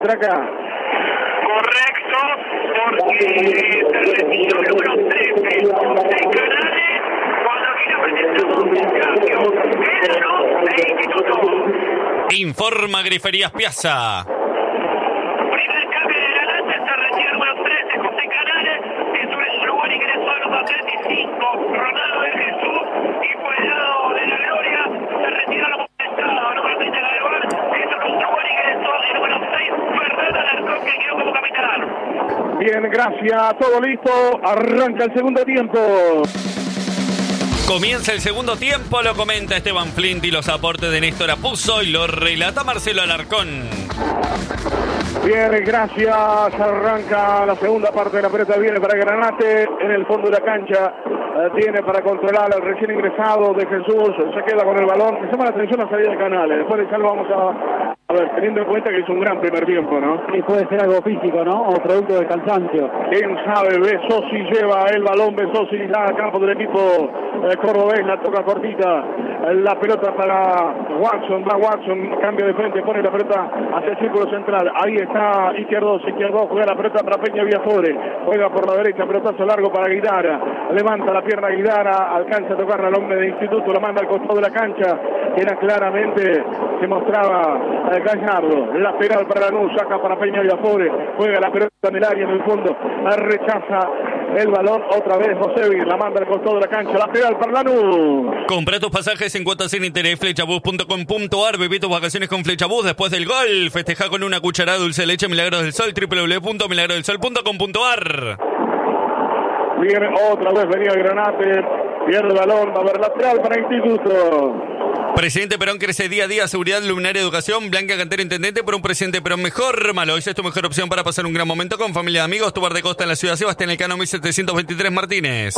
acá. Correcto, porque se retiró el número 13 de Canales cuando quiero presentar un cambio. Género de Instituto. Informa Griferías Piazza. Primer cambio de adelante, se retira el número 13, José Canales. Es un lugar ingresó a los 35, Ronaldo de Jesús. Y por el lado de la gloria, se retira la molestada, número 30 de Galván. Es un lugar ingresó el número 6, Fernando Alarcón, que quedó como capitán. Bien, gracias, todo listo, arranca el segundo tiempo. Comienza el segundo tiempo, lo comenta Esteban Flint y los aportes de Néstor Apuzzo y lo relata Marcelo Alarcón. Bien, gracias, arranca la segunda parte de la pelota, viene para Granate, en el fondo de la cancha, tiene para controlar al recién ingresado de Jesús, se queda con el balón, me llama la atención la salida de Canales, después de ya lo vamos a ver, teniendo en cuenta que hizo un gran primer tiempo, ¿no? Y puede ser algo físico, ¿no? O producto del cansancio. Quién sabe, Besosi lleva el balón, Besosi ya a campo del equipo cordobés, la toca cortita, la pelota para Watson, va Watson, cambia de frente, pone la pelota hacia el círculo central, ahí está izquierdo, juega la pelota para Peña Viafore, juega por la derecha, pelotazo largo para Guidara, levanta la pierna Guidara, alcanza a tocar al hombre de Instituto, lo manda al costado de la cancha, era claramente, se mostraba Gallardo, lateral para Lanús, saca para Peña Viafore, juega la pelota en el área, en el fondo, rechaza el balón, otra vez Josevi, la manda al costado de la cancha, lateral para Lanús. Compra tus pasajes en cuotas sin interés, flechabus.com.ar, viví tus vacaciones con Flechabus después del gol, festeja con una cucharada de dulce de leche Milagros del Sol, www.milagrodelsol.com.ar. Viene otra vez, venía Granate, pierde el balón, va a haber lateral para Instituto. Presidente Perón crece día a día, seguridad, luminaria, educación. Blanca Cantero, intendente por un presidente Perón mejor. Malo, esa es tu mejor opción para pasar un gran momento con familia y amigos. Tu bar de costa en la ciudad Sebastián Elcano 1723 Martínez.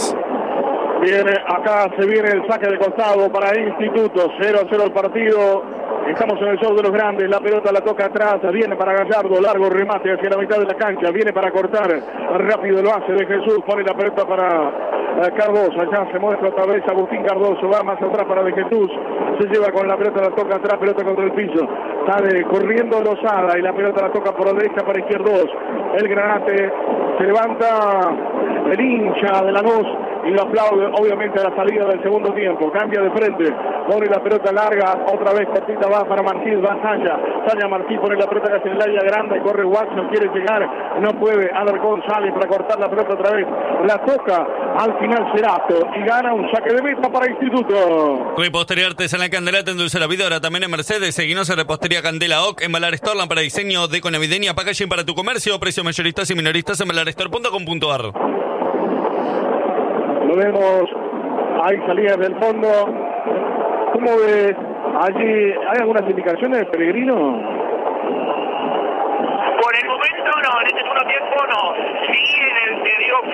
Viene acá, se viene el saque de costado para Instituto, 0-0 el partido. Estamos en el show de los grandes, la pelota la toca atrás, viene para Gallardo, largo remate hacia la mitad de la cancha, viene para cortar, rápido lo hace de Jesús, pone la pelota para Cardoso, allá se muestra otra vez Agustín Cardoso, va más atrás para de Jesús, se lleva con la pelota, la toca atrás, pelota contra el piso, sale corriendo Lozada y la pelota la toca por la derecha para Izquierdos, el Granate se levanta el hincha de Lanús y lo aplaude obviamente a la salida del segundo tiempo, cambia de frente, pone la pelota larga, otra vez cortita va para Martí, va Saya Martí pone la pelota casi en el área grande, corre Watson, quiere llegar, no puede, Alarcón sale para cortar la pelota otra vez, la toca al final Cerato y gana un saque de meta para Instituto. Repostería Artesanal Candela, te endulce la vida, ahora también en Mercedes, seguinos en Repostería Candela OC, en Valar Store, lámpara de diseño, deco navideña, packaging para tu comercio, precios mayoristas y minoristas en valarstore.com.ar. Lo vemos, ahí salía del fondo. ¿Cómo ves? Allí, ¿hay algunas indicaciones de Pellegrino? Por el momento no, en este segundo tiempo no. Sigue en el que dio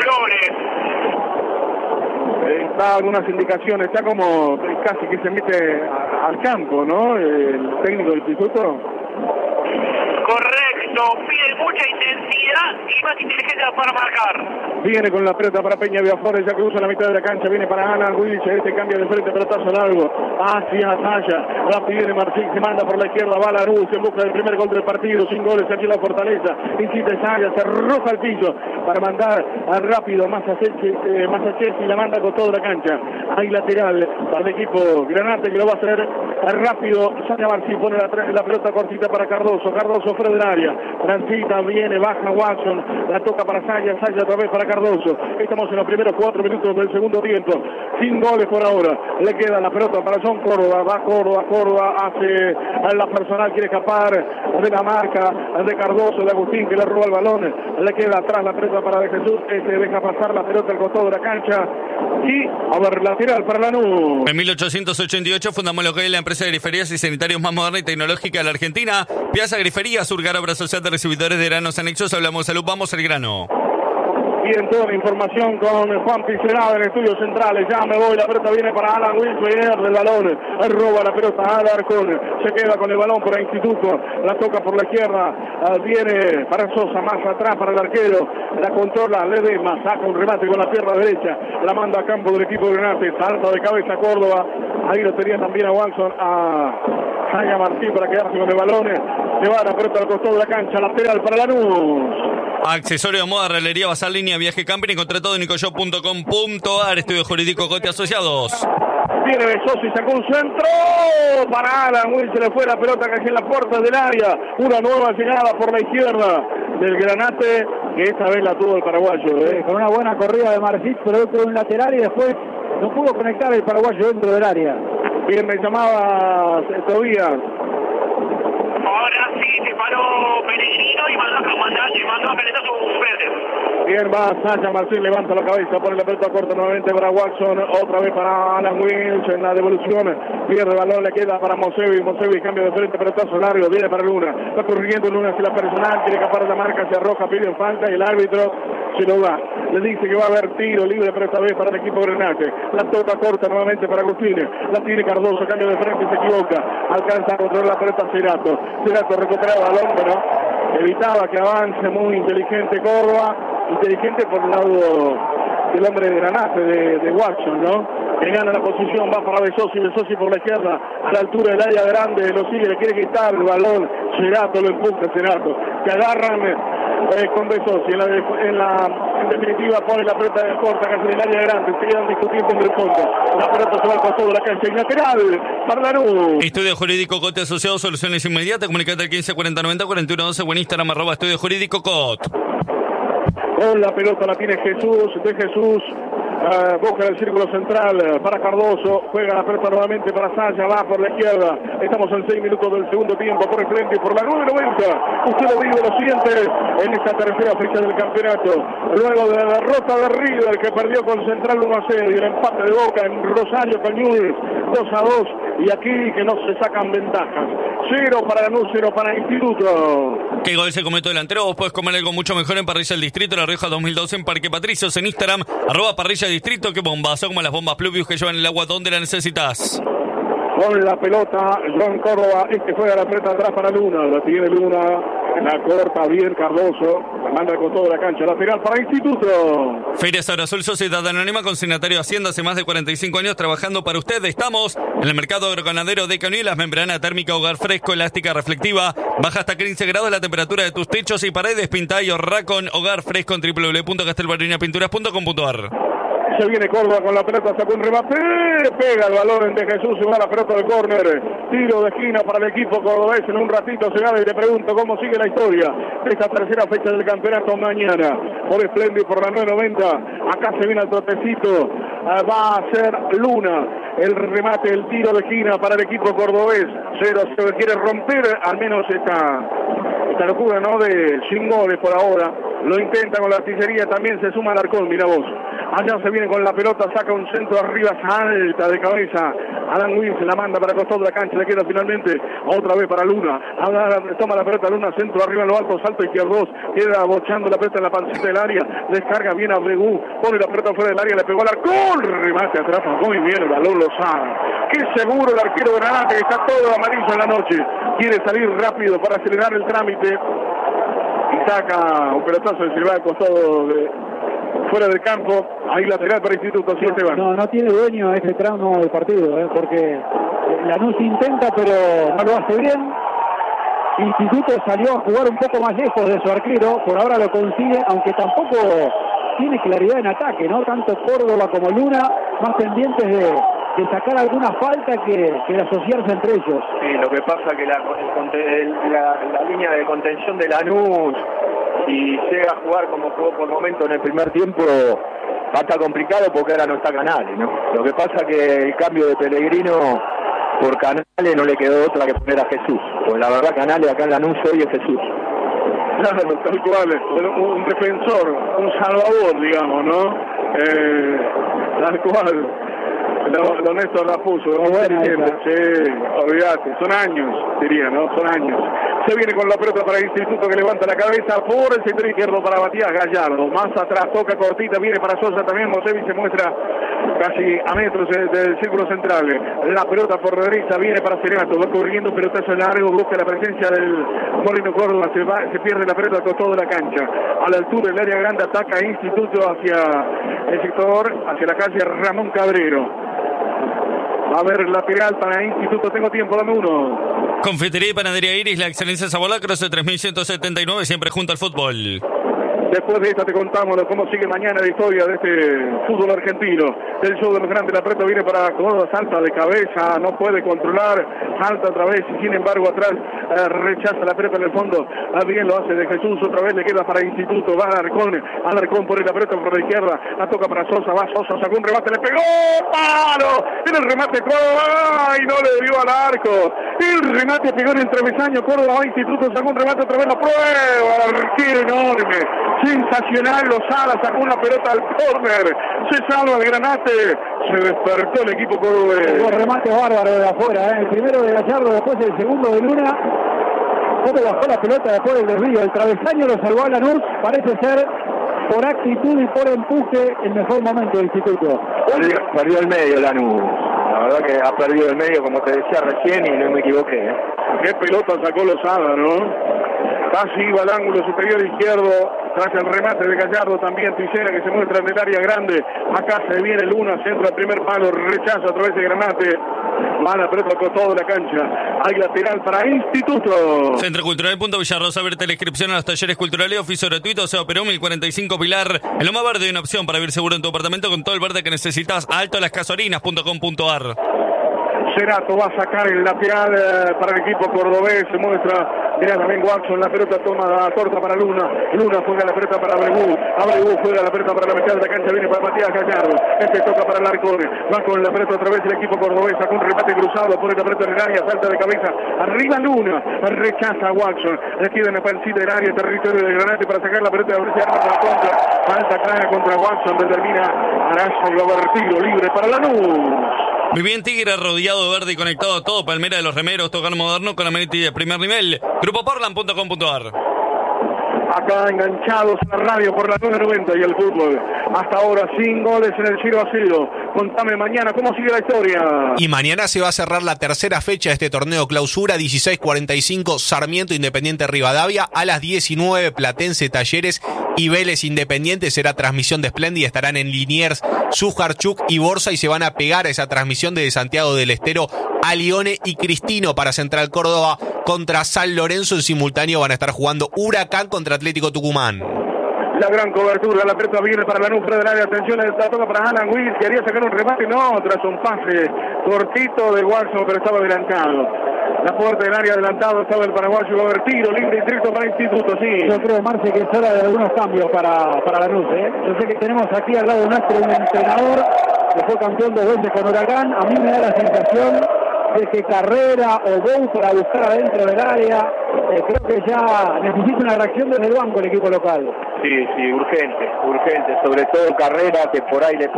Flores. Está algunas indicaciones, está como casi que se mete al campo, ¿no? El técnico del instituto. Correcto, pide mucha intensidad y más inteligencia para marcar. Viene con la pelota para Peña Viafore, ya cruza la mitad de la cancha, viene para Alan Wilson, este cambia de frente, pelotazo largo, hacia Saya, rápido viene Martín, se manda por la izquierda, va Lanús en busca del primer gol del partido, 5 goles aquí en la Fortaleza, insiste Saya, se arroja al piso para mandar rápido Massachetti y la manda con toda la cancha, hay lateral para el equipo Granate que lo va a hacer rápido, Saya Martín pone la pelota cortita para Cardoso fuera del área, transita, viene, baja Watson, la toca para Saya otra vez para Cardoso. Estamos en los primeros 4 minutos del segundo tiempo, sin goles por ahora, le queda la pelota para John Córdoba, va Córdoba hace a la personal, quiere escapar de la marca de Cardoso, de Agustín que le roba el balón, le queda atrás la pelota para de Jesús, deja pasar la pelota al costado de la cancha y a ver, lateral para Lanús. En 1888 fundamos lo que es la empresa de griferías y sanitarios más moderna y tecnológica de la Argentina, Piazza Griferías, Surgar, obra social de recibidores de granos anexos. Hablamos de salud, vamos al grano. Bien, toda la información con Juan Picelada en estudios centrales. Ya me voy, la pelota viene para Alan Wilson, del balón, roba la pelota a Alarcón, se queda con el balón por el Instituto, la toca por la izquierda, viene para Sosa, más atrás para el arquero, la controla Ledesma, saca un remate con la pierna derecha, la manda a campo del equipo de Granate, salta de cabeza Córdoba, ahí lo tenía también a Watson, a Saya Martín para quedarse con el balón, Le va la pelota al costado de la cancha, lateral para Lanús. Accesorio de moda, realería, basal, línea, viaje, camping. Encontré todo en nicoshop.com.ar. Estudio Jurídico Cote Asociados. Viene Besosi, sacó un centro para Alan Will, se le fue la pelota casi en la puerta del área. Una nueva llegada por la izquierda del Granate, que esta vez la tuvo el paraguayo. Con una buena corrida de Marcit, producto de un lateral, y después no pudo conectar el paraguayo dentro del área. Bien, me llamaba Tobías. Ahora sí se paró Pellegrino y mandó a calentar su verde. Bien, va Sasha Marcín, levanta la cabeza, pone la pelota corta nuevamente para Watson, otra vez para Alan Wills en la devolución, pierde el balón, le queda para Mosevi, cambio de frente, pelotazo largo, viene para Luna, va corriendo Luna hacia la personal, quiere escapar de la marca, se arroja, pide falta y el árbitro se lo da, le dice que va a haber tiro libre, pero esta vez para el equipo Granate, la pelota corta nuevamente para Agustini, la tiene Cardoso, cambio de frente, se equivoca, alcanza a controlar la pelota Cerato recupera el balón, pero evitaba que avance, muy inteligente Córdoba, inteligente por el lado del hombre de Granate, de Watson, ¿no? Que gana la posición, va para Besosi por la izquierda, a la altura del área grande, lo sigue, le quiere quitar el balón, Cerato lo empuja, Cerato, que agarran con Besosi, en definitiva pone la pelota de corta casi en el área grande, se quedan discutiendo en el fondo, la pelota se va al costado de la cancha, y lateral para Lanús. Estudio Jurídico Cote Asociados, soluciones inmediatas, comunicate al 15 40 90 41 12 o en Instagram @Estudio Jurídico Cot. Con la pelota la tiene Jesús, busca el círculo central para Cardoso, juega la pelota nuevamente para Saya, va por la izquierda, estamos en 6 minutos del segundo tiempo, por el frente y por la 9:90, usted lo vive, lo siente, en esta tercera fecha del campeonato, luego de la derrota de River, que perdió con Central 1-0, y el empate de Boca en Rosario con Newell's 2-2, y aquí que no se sacan ventajas, 0 para Lanús, 0 para Instituto. ¿Qué gol se cometió delantero? Vos podés comer algo mucho mejor en Parrilla del Distrito, La Rioja 2012 en Parque Patricios, en Instagram, @Parrilla Distrito. Qué bombazo, como las bombas Pluvius que llevan el agua donde la necesitas. Con la pelota, Joan Córdoba, juega la pelota atrás para Luna, la tiene Luna, la corta bien Cardoso, la manda con toda la cancha, lateral para Instituto. Feria Sabra Azul, Sociedad Anónima, consignatario de Hacienda, hace más de 45 años trabajando para usted. Estamos en el mercado agroganadero de Cañuelas, membrana térmica, hogar fresco, elástica, reflectiva, baja hasta 15 grados la temperatura de tus techos y paredes, pinta y ahorra con hogar fresco en www.castelbarinapinturas.com.ar. Se viene Córdoba con la pelota, sacó un remate, pega el balón de Jesús, se va la pelota del córner, tiro de esquina para el equipo cordobés. En un ratito se gana y te pregunto cómo sigue la historia de esta tercera fecha del campeonato mañana. Por Espléndido, por la 9:90, acá se viene el trotecito, va a ser Luna, el remate, el tiro de esquina para el equipo cordobés. 0-0, quiere romper al menos esta locura, ¿no? De 5 goles por ahora. Lo intenta con la artillería, también se suma Alarcón, mira vos. Allá se viene con la pelota, saca un centro arriba, salta de cabeza. Alan Wills la manda para el costado de la cancha, le queda finalmente otra vez para Luna. Ahora toma la pelota Luna, centro arriba en lo alto, salto izquierdo, queda bochando la pelota en la pancita del área, descarga bien a Bregú, pone la pelota fuera del área, le pegó al arcón, remate atrás, muy bien el balón Lozada. Qué seguro el arquero Granate, que está todo amarillo en la noche, quiere salir rápido para acelerar el trámite y saca un pelotazo de silbar al costado fuera del campo, ahí lateral para Instituto. Sí, Esteban. No tiene dueño ese tramo del partido, porque Lanús intenta, pero no lo hace bien. Instituto salió a jugar un poco más lejos de su arquero, por ahora lo consigue, aunque tampoco tiene claridad en ataque, ¿no? Tanto Córdoba como Luna, más pendientes de sacar alguna falta que de asociarse entre ellos. Sí, lo que pasa que la línea de contención de Lanús, y llega a jugar como jugó por momento en el primer tiempo, va a estar complicado porque ahora no está Canales, ¿no? Lo que pasa que el cambio de Pellegrino por Canales no le quedó otra que poner a Jesús, pues la verdad Canales acá en Lanús hoy es Jesús. Claro, tal cual, un defensor, un salvador, digamos, ¿no? Tal cual. Don Néstor la puso, sí, olvídate, son años, diría, ¿no? Son años. Se viene con la pelota para el Instituto, que levanta la cabeza por el sector izquierdo para Matías Gallardo. Más atrás, toca cortita, viene para Sosa también. Mosevi se muestra casi a metros del círculo central. La pelota por la derecha viene para Cerato, va corriendo, pelotazo largo, busca la presencia del Moreno Córdoba, se pierde la pelota al costado de la cancha. A la altura del área grande ataca Instituto hacia el sector, hacia la calle Ramón Cabrero. Va a haber lateral para Instituto, tengo tiempo, dame uno. Confitería y Panadería Iris, la excelencia de sabor, Croce 3179, siempre junto al fútbol. Después de esta te contamos cómo sigue mañana la historia de este fútbol argentino. El show de los grandes, la pelota viene para Córdoba, salta de cabeza, no puede controlar, salta otra vez y sin embargo atrás rechaza la pelota en el fondo. Bien lo hace de Jesús, otra vez le queda para Instituto, va Alarcón pone la pelota por la izquierda, la toca para Sosa, va Sosa, sacó un remate, le pegó, ¡palo! Tiene el remate Córdoba, ¡ay! No le dio al arco. El remate pegó en el travesaño, Córdoba va Instituto, sacó un remate, otra vez la prueba, arquero enorme. Sensacional, Lozada sacó una pelota al córner, se salva el Granate, se despertó el equipo cordobés. Un remate bárbaro de afuera, el primero de Gallardo, después el segundo de Luna. Cómo bajó la pelota después del desvío, el travesaño lo salvó a Lanús, parece ser por actitud y por empuje el mejor momento del Instituto. Perdió el medio Lanús, la verdad que ha perdido el medio como te decía recién y no me equivoqué. Qué pelota sacó Lozada, ¿no? Casi iba al ángulo superior izquierdo, tras el remate de Gallardo, también Tijera que se muestra en el área grande. Acá se viene Luna, centro al primer palo, rechaza a través de Granate. Mala pelota con toda la cancha. Hay lateral para Instituto. Centro Cultural Punto Villarrosa, abierta la inscripción a los talleres culturales, oficio gratuito, Seba Perón 1045 Pilar. En Loma Verde hay una opción para vivir seguro en tu apartamento con todo el verde que necesitas. altolascasorinas.com.ar. Cerato va a sacar el lateral para el equipo cordobés, se muestra, mira también Watson, la pelota toma la corta para Luna juega la pelota para Abregu juega la pelota para la mitad de la cancha, viene para Matías Gallardo, toca para Alarcón, va con la pelota otra vez el equipo cordobés, saca un remate cruzado, pone la pelota en el área, salta de cabeza, arriba Luna, rechaza a Watson, le queda en la pancita del área, territorio de Granate para sacar la pelota, abre la contra, falta clara contra Watson, determina Arazo Gabartiro, libre para Lanús. Muy bien, Tigre, rodeado de verde y conectado a todo. Palmera de los Remeros, tocar moderno con amenity de primer nivel. Grupoportland.com.ar. Acá enganchados en la radio por la 990 y el fútbol. Hasta ahora sin goles en el 0-0. Contame mañana cómo sigue la historia. Y mañana se va a cerrar la tercera fecha de este torneo clausura, 16:45 Sarmiento Independiente Rivadavia, a las 19 Platense Talleres y Vélez Independiente. Será transmisión de Splendid, estarán en Liniers, Sujarchuk y Borsa y se van a pegar a esa transmisión desde Santiago del Estero a Lione y Cristino para Central Córdoba contra San Lorenzo. En simultáneo van a estar jugando Huracán contra Atlético Tucumán. La gran cobertura, la pelota viene para la nufra del área, atención, la toca para Alan Wills, quería sacar un remate, no, tras un pase cortito de Watson, pero estaba adelantado. La puerta del área adelantado, estaba el paraguayo, va a haber tiro, libre y directo para Instituto, sí. Yo creo, Marce, que es hora de algunos cambios para Lanús, Yo sé que tenemos aquí al lado nuestro un entrenador que fue campeón 2 veces con Huracán, a mí me da la sensación de que Carrera o Bou para buscar adentro del área, creo que ya necesita una reacción desde el banco el equipo local. Sí, urgente, sobre todo Carrera, que por ahí le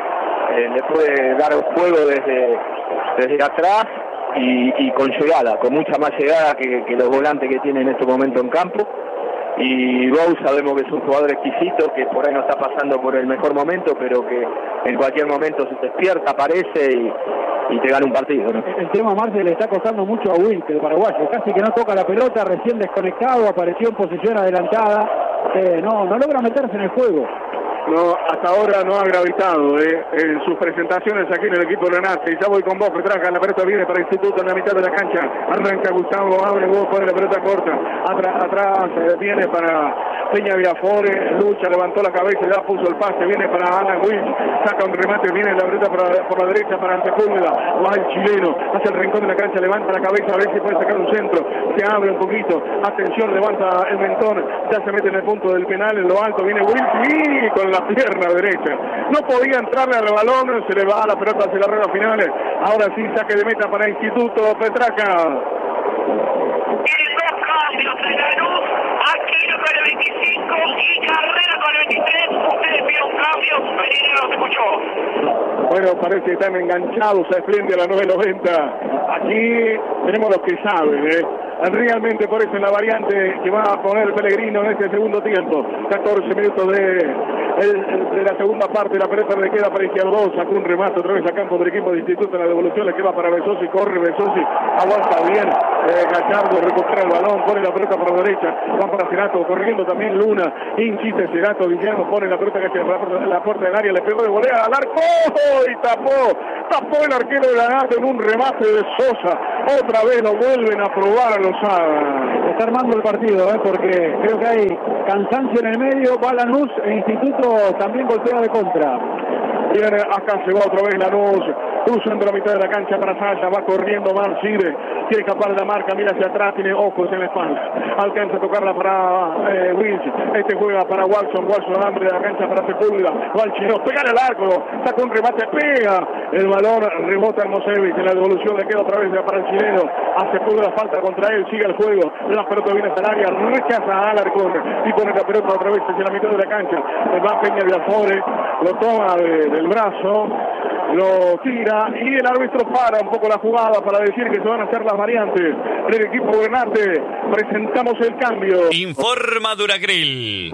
puede dar juego desde atrás y con llegada, con mucha más llegada que los volantes que tiene en este momento en campo. Y Bou sabemos que es un jugador exquisito, que por ahí no está pasando por el mejor momento, pero que en cualquier momento se despierta, aparece y te gana un partido, ¿no? El tema, Marce, le está costando mucho a Will, el paraguayo, casi que no toca la pelota, recién desconectado, apareció en posición adelantada, no logra meterse en el juego. No, hasta ahora no ha gravitado en sus presentaciones aquí en el equipo de Granate. Ya voy con vos, Petraca, la pelota viene para Instituto en la mitad de la cancha. Arranca Gustavo, abre vos, pone la pelota corta. Atrás viene para Peña Viafore, lucha, levantó la cabeza, ya puso el pase, viene para Alan Wills, saca un remate, viene la pelota por la derecha para Antepúlveda, va el chileno, hace el rincón de la cancha, levanta la cabeza, a ver si puede sacar un centro, se abre un poquito, atención, levanta el mentón, ya se mete en el punto del penal, en lo alto, viene Wills y con la pierna derecha, no podía entrarle al balón, se le va la pelota hacia la rueda finales, ahora sí saque de meta para Instituto, Petraca. Aquino con el 25 y Carrera con el 23. Ustedes piden un cambio, Pereira no se escuchó. Bueno, parece que están enganchados a Splendid a la 990. Aquí tenemos los que saben, realmente por eso en la variante que va a poner Pellegrino en este segundo tiempo. 14 minutos de la segunda parte, la pelota le queda para Izquierdo, sacó un remate otra vez a campo del equipo de Instituto, en la devolución le queda para Besosi, corre Besosi, aguanta bien, Gallardo recupera el balón, pone la pelota por la derecha, va para Cerato, corriendo también Luna, insiste Cerato, Villano pone la pelota que la puerta del área, le pegó de volea al arco y tapó el arquero de Granate en un remate de Sosa. Otra vez lo vuelven a probar a Lozada. Está armando el partido, porque creo que hay cansancio en el medio, va Lanús e Instituto también golpea de contra. Viene, acá se va otra vez Lanús, cruzando la mitad de la cancha para Saya, va corriendo Marcide, quiere escapar de la marca, mira hacia atrás, tiene ojos en la espalda, alcanza a tocarla para Wills, juega para Watson hambre de la cancha para Sepúlveda, va al chino, pega el arco, saca un remate, pega, el balón rebota en Mosevich, en la devolución le queda otra vez para el chileno, a Sepúlveda falta contra él, sigue el juego, la pelota viene hasta el área, rechaza a Alarcón y pone la pelota otra vez hacia la mitad de la cancha, va Peña de Afore, lo toma del brazo, lo tira y el árbitro para un poco la jugada para decir que se van a hacer las variantes del equipo Granate. Presentamos el cambio. Informa Duracril.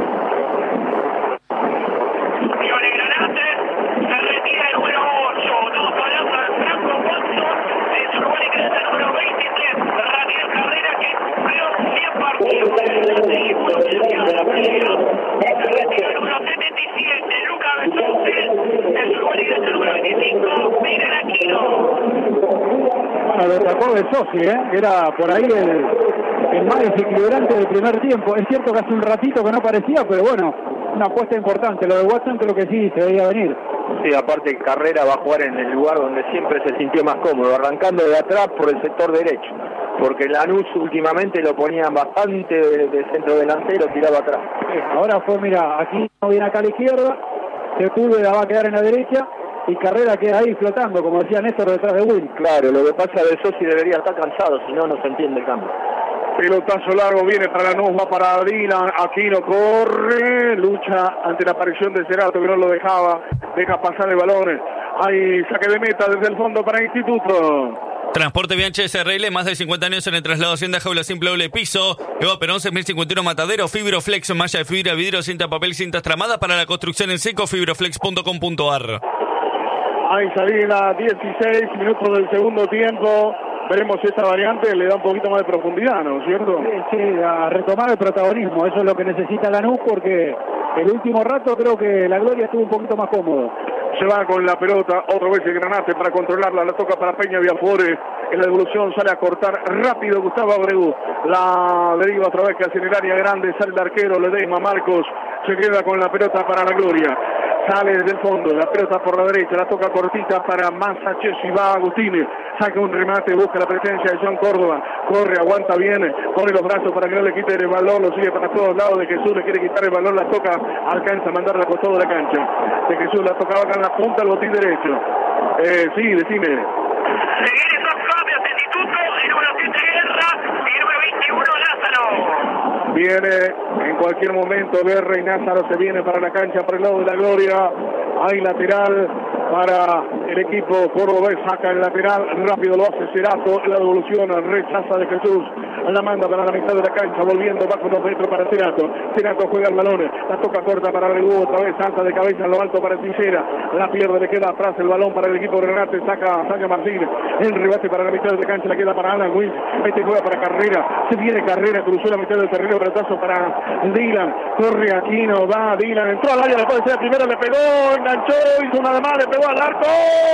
Bueno, lo sacó de Sosi, que era por ahí el más desequilibrante del primer tiempo. Es cierto que hace un ratito que no parecía, pero bueno, una apuesta importante. Lo de Watson creo que sí, se veía venir. Sí, aparte Carrera va a jugar en el lugar donde siempre se sintió más cómodo, arrancando de atrás por el sector derecho, porque Lanús últimamente lo ponían bastante de centro delantero, tiraba atrás. Ahora fue, mira, aquí no viene acá a la izquierda, Sepúlveda va a quedar en la derecha y Carrera queda ahí flotando, como decía Néstor, detrás de Will. Claro, lo que pasa de Sosi debería estar cansado, si no, no se entiende el cambio. Pelotazo largo, viene para Lanús, va para Dylan, Aquino corre, lucha ante la aparición de Cerato que no lo deja pasar el balón. Hay saque de meta desde el fondo para Instituto. Transporte Bianchi SRL, más de 50 años en el traslado Hacienda Jaula Simple Doble Piso. Eva Perón 6051 Matadero, Fibroflex, malla de fibra, vidrio, cinta, papel, cintas tramadas para la construcción en seco, fibroflex.com.ar. Hay salida, 16 minutos del segundo tiempo. Veremos si esta variante le da un poquito más de profundidad, ¿no es cierto? Sí, a retomar el protagonismo, eso es lo que necesita Lanús, porque el último rato creo que la Gloria estuvo un poquito más cómodo. Se va con la pelota, otra vez el Granate para controlarla, la toca para Peña Viafore, en la devolución sale a cortar rápido Gustavo Abreu, la deriva otra vez que hacia el área grande, sale el arquero Ledesma Marcos, se queda con la pelota para la Gloria. Sale desde el fondo, la pelota por la derecha, la toca cortita para Massaches y va Agustini, saca un remate, busca la presencia de John Córdoba, corre, aguanta bien, pone los brazos para que no le quite el balón, lo sigue para todos lados de Jesús, le quiere quitar el balón, la toca, alcanza a mandarla por toda la cancha, de Jesús la tocaba acá en la punta, el botín derecho. Sí, decime. Seguir esos cambios de Instituto, el número 7 Guerra y el número 21 Lázaro. Viene en cualquier momento Guerra y Lázaro se viene para la cancha por el lado de la Gloria. Hay lateral para el equipo cordobés, saca el lateral, rápido lo hace Cerato, la devolución, rechaza de Jesús, la manda para la mitad de la cancha, volviendo bajo 2 metros para Cerato, Cerato juega el balón, la toca corta para Abreu, otra vez alta de cabeza en lo alto para Tijera, la pierde, le queda atrás el balón para el equipo Granate, saca Martín, el rebate para la mitad de la cancha, le queda para Alan Wills, juega para Carrera, se viene Carrera, cruzó la mitad del terreno, pelotazo para Dylan, corre Aquino, va Dylan, entró al área, le puede ser primero, le pegó, enganchó, hizo una de más, le pegó al arco,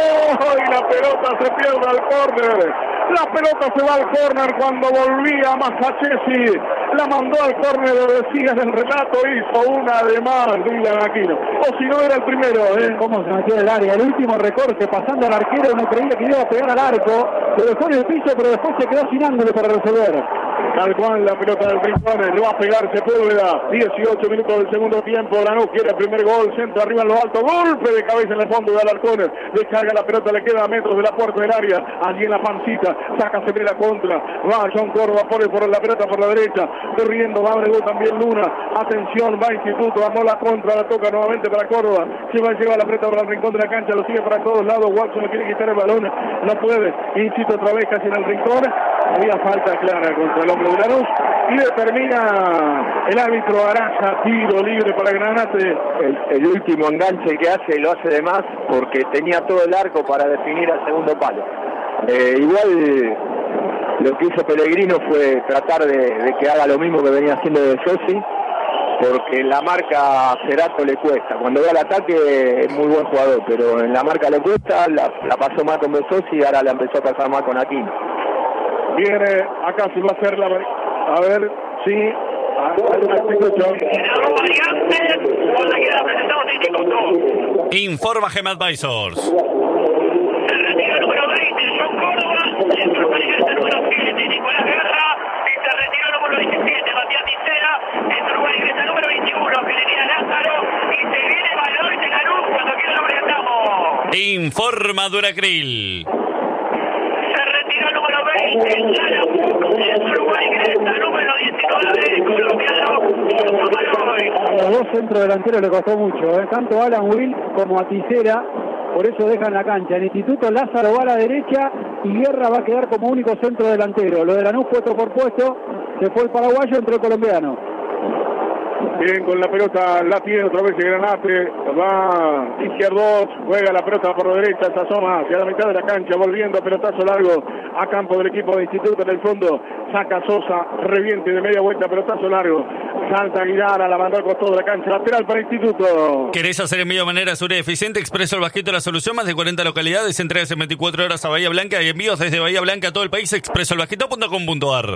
y la pelota se pierde al córner. La pelota se va al córner cuando volvía Masachesi, la mandó al córner, lo decía en el relato, hizo una de más Dylan Aquino, o si no era el primero, cómo se metió en el área, el último recorte pasando al arquero, no creía que iba a pegar al arco, lo dejó en el piso, pero después se quedó sin ángulo para resolver. Tal cual la pelota del Rincón, lo va a pegar Sepúlveda, 18 minutos del segundo tiempo, Lanús quiere el primer gol, centro arriba en lo alto, golpe de cabeza en el fondo de Alarcón, descarga la pelota, le queda a metros de la puerta del área, allí en la pancita, saca la contra, va John Córdoba, pone por la pelota por la derecha, corriendo, va Abreu también Luna, atención, va Instituto, vamos la contra, la toca nuevamente para Córdoba, se va a llevar la pelota para el rincón de la cancha, lo sigue para todos lados, Watson le quiere quitar el balón, no puede, Instituto otra vez casi en el rincón, había falta clara contra el hombre de Lanús, y determina el árbitro Araza, tiro libre para Granate. El último enganche que hace lo hace de más porque tenía todo el arco para definir al segundo palo. Igual Lo que hizo Pellegrino fue tratar de que haga lo mismo que venía haciendo de Sossi, porque la marca a Cerato le cuesta. Cuando va al ataque es muy buen jugador, pero en la marca le cuesta, la pasó mal con Sossi y ahora la empezó a pasar mal con Aquino. Viene acá, si va a hacer la... A ver, sí... Informa Gem Advisors. Se retira el número 20, John Córdoba. Centro Margarita número 7, Nicolás Guerra. Y se retira el número 17, Matías Ticera. Centro Margarita número 21, Gerería Lázaro. Y se viene Valor de Lanús cuando quiera lo presentamos. Informa Duracril. Se retira el número 20, Lara. Centro Margarita número 19, colombiano. A los dos centrodelanteros le costó mucho, tanto a Alan Will como a Ticera, por eso dejan la cancha. El Instituto Lázaro va a la derecha y Guerra va a quedar como único centrodelantero. Lo de Lanús puesto por puesto, se fue el paraguayo, entró el colombiano. Bien, con la pelota la tiene otra vez el Granate, va izquierdo, juega la pelota por la derecha, se asoma hacia la mitad de la cancha, volviendo pelotazo largo a campo del equipo de Instituto en el fondo, saca Sosa, reviente de media vuelta, pelotazo largo, salta Aguilar, la mandó al costado de la cancha, lateral para Instituto. ¿Querés hacer envío de manera segura y eficiente? Expreso el Basquito, la solución, más de 40 localidades, entregas en 24 horas a Bahía Blanca y envíos desde Bahía Blanca a todo el país, expresoelbasquito.com.ar.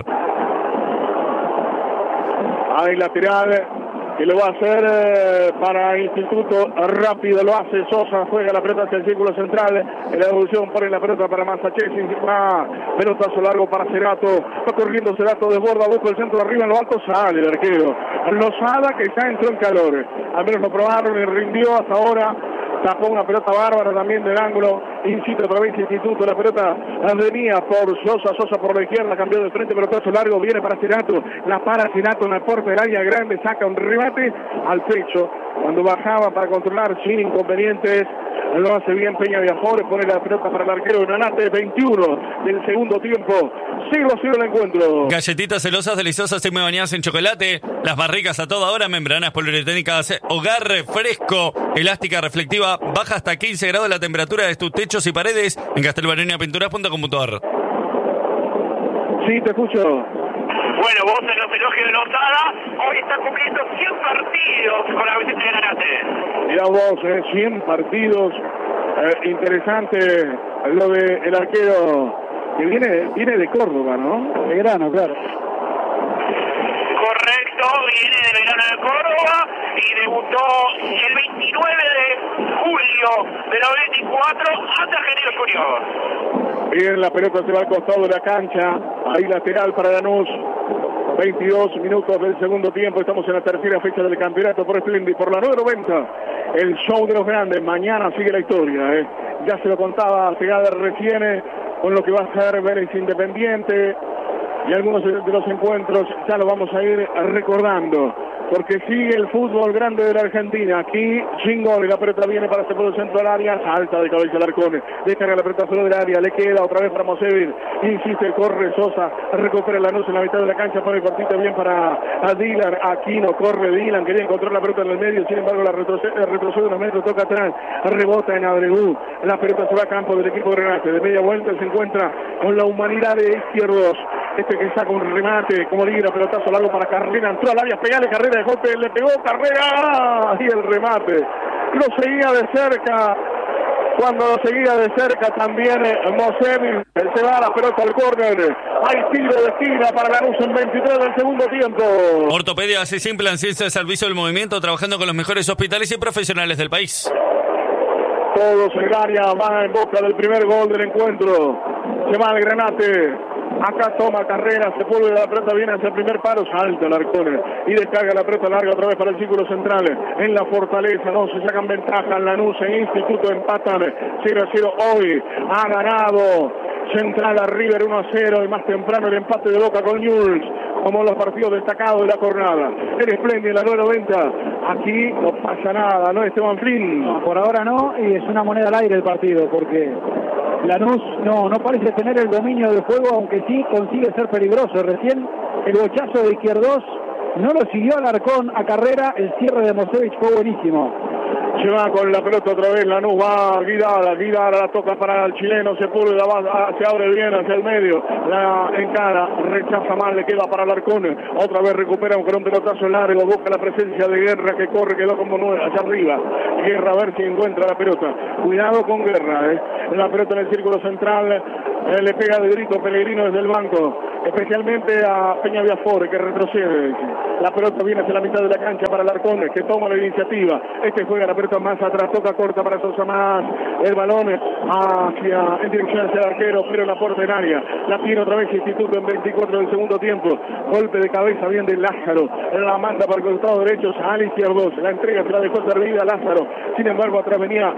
Hay lateral que lo va a hacer para Instituto, rápido lo hace Sosa, juega la pelota hacia el círculo central, en la devolución pone la pelota para Massachesi, va pelotazo largo para Cerato, va corriendo Cerato, desborda, busca el centro de arriba, en lo alto sale el arquero, Lozada que ya entró en calor, al menos lo probaron y rindió hasta ahora, tapó una pelota bárbara también del ángulo, incita otra vez Instituto, la pelota venía por Sosa por la izquierda, cambió de frente, pelotazo largo, viene para Cerato, la para Cerato en la puerta del área grande, saca un remate al pecho, cuando bajaba para controlar sin inconvenientes, lo hace bien Peña Viajores, pone la pelota para el arquero Granate, 21 del segundo tiempo, 0-0 el encuentro. Galletitas celosas, deliciosas, semi bañadas en chocolate, las barricas a toda hora, membranas poliuretánicas, hogar fresco, elástica reflectiva, baja hasta 15 grados la temperatura de tus techos y paredes en castelbaroniapinturas.com.ar. Sí, te escucho. Bueno, vos en los elogios de Lozada, hoy está cumpliendo 100 partidos con la visita de Granate. Mirá vos, 100 partidos, interesante lo de el arquero que viene de Córdoba, ¿no? De Grano, claro. Correcto, viene de Verano de Córdoba y debutó el 29 de julio de la 24 ante Argentinos Juniors. Bien, la pelota se va al costado de la cancha, ahí lateral para Lanús. 22 minutos del segundo tiempo, estamos en la tercera fecha del campeonato por Splendid, por la 990, el show de los grandes, mañana sigue la historia, ya se lo contaba Segada recién, con lo que va a ser Vélez Independiente, y algunos de los encuentros ya lo vamos a ir recordando, porque sigue el fútbol grande de la Argentina, aquí sin gol, y la pelota viene para el centro del área, salta de cabeza el Arcone, descarga la pelota solo del área, le queda otra vez para Mosevich, insiste, corre Sosa, recupera la luz en la mitad de la cancha, pone cortita bien para Dylan, Aquino, corre Dylan, quería encontrar la pelota en el medio, sin embargo la retrocede unos metros, toca atrás, rebota en Abreu, la pelota se va a campo del equipo de Granate, de media vuelta se encuentra con la humanidad de izquierdos, que saca un remate, como libre, pelotazo largo para Carrera, entró al área, pegale Carrera de golpe, le pegó Carrera, y el remate, lo seguía de cerca, cuando lo seguía de cerca también Mosevich, se va la pelota al córner, hay tiro de esquina para Lanús en 23 del segundo tiempo. Ortopedia así simple, en ciencia de servicio del movimiento, trabajando con los mejores hospitales y profesionales del país. Todos en el área, van en busca del primer gol del encuentro, se va el Granate. Acá toma Carrera, se vuelve la pelota, viene hacia el primer paro, salta el Arcone y descarga la pelota larga otra vez para el círculo central. En la Fortaleza, no se sacan ventaja, Lanús e Instituto empatan 0-0 hoy. Ha ganado Central a River 1-0 y más temprano el empate de Boca con Newell's, como los partidos destacados de la jornada. El Splendid, la 990. Aquí no pasa nada, ¿no, Esteban Flynn? No, por ahora no, y es una moneda al aire el partido, porque Lanús no parece tener el dominio del juego, aunque sí consigue ser peligroso. Recién el bochazo de Izquierdos no lo siguió Alarcón a Carrera, el cierre de Mosevich fue buenísimo. Se va con la pelota otra vez, Lanús va Guidara la toca para el chileno, Sepúlveda se abre bien hacia el medio, la encara, rechaza mal, le queda para Alarcón, otra vez recupera con un pelotazo largo, busca la presencia de Guerra que corre, quedó como 9 hacia arriba, Guerra a ver si encuentra la pelota, cuidado con Guerra, la pelota en el círculo central, le pega de grito Pellegrino desde el banco, especialmente a Peña Viafore que retrocede, la pelota viene hacia la mitad de la cancha para Alarcón que toma la iniciativa, juega la pelota más atrás, toca corta para Sosa más, el balón en dirección hacia el arquero, pero en la portería, la tiene otra vez Instituto en 24 del segundo tiempo, golpe de cabeza bien de Lázaro, la manda para el costado derecho a Alicia Ardós, la entrega se la dejó servida Lázaro, sin embargo atrás venía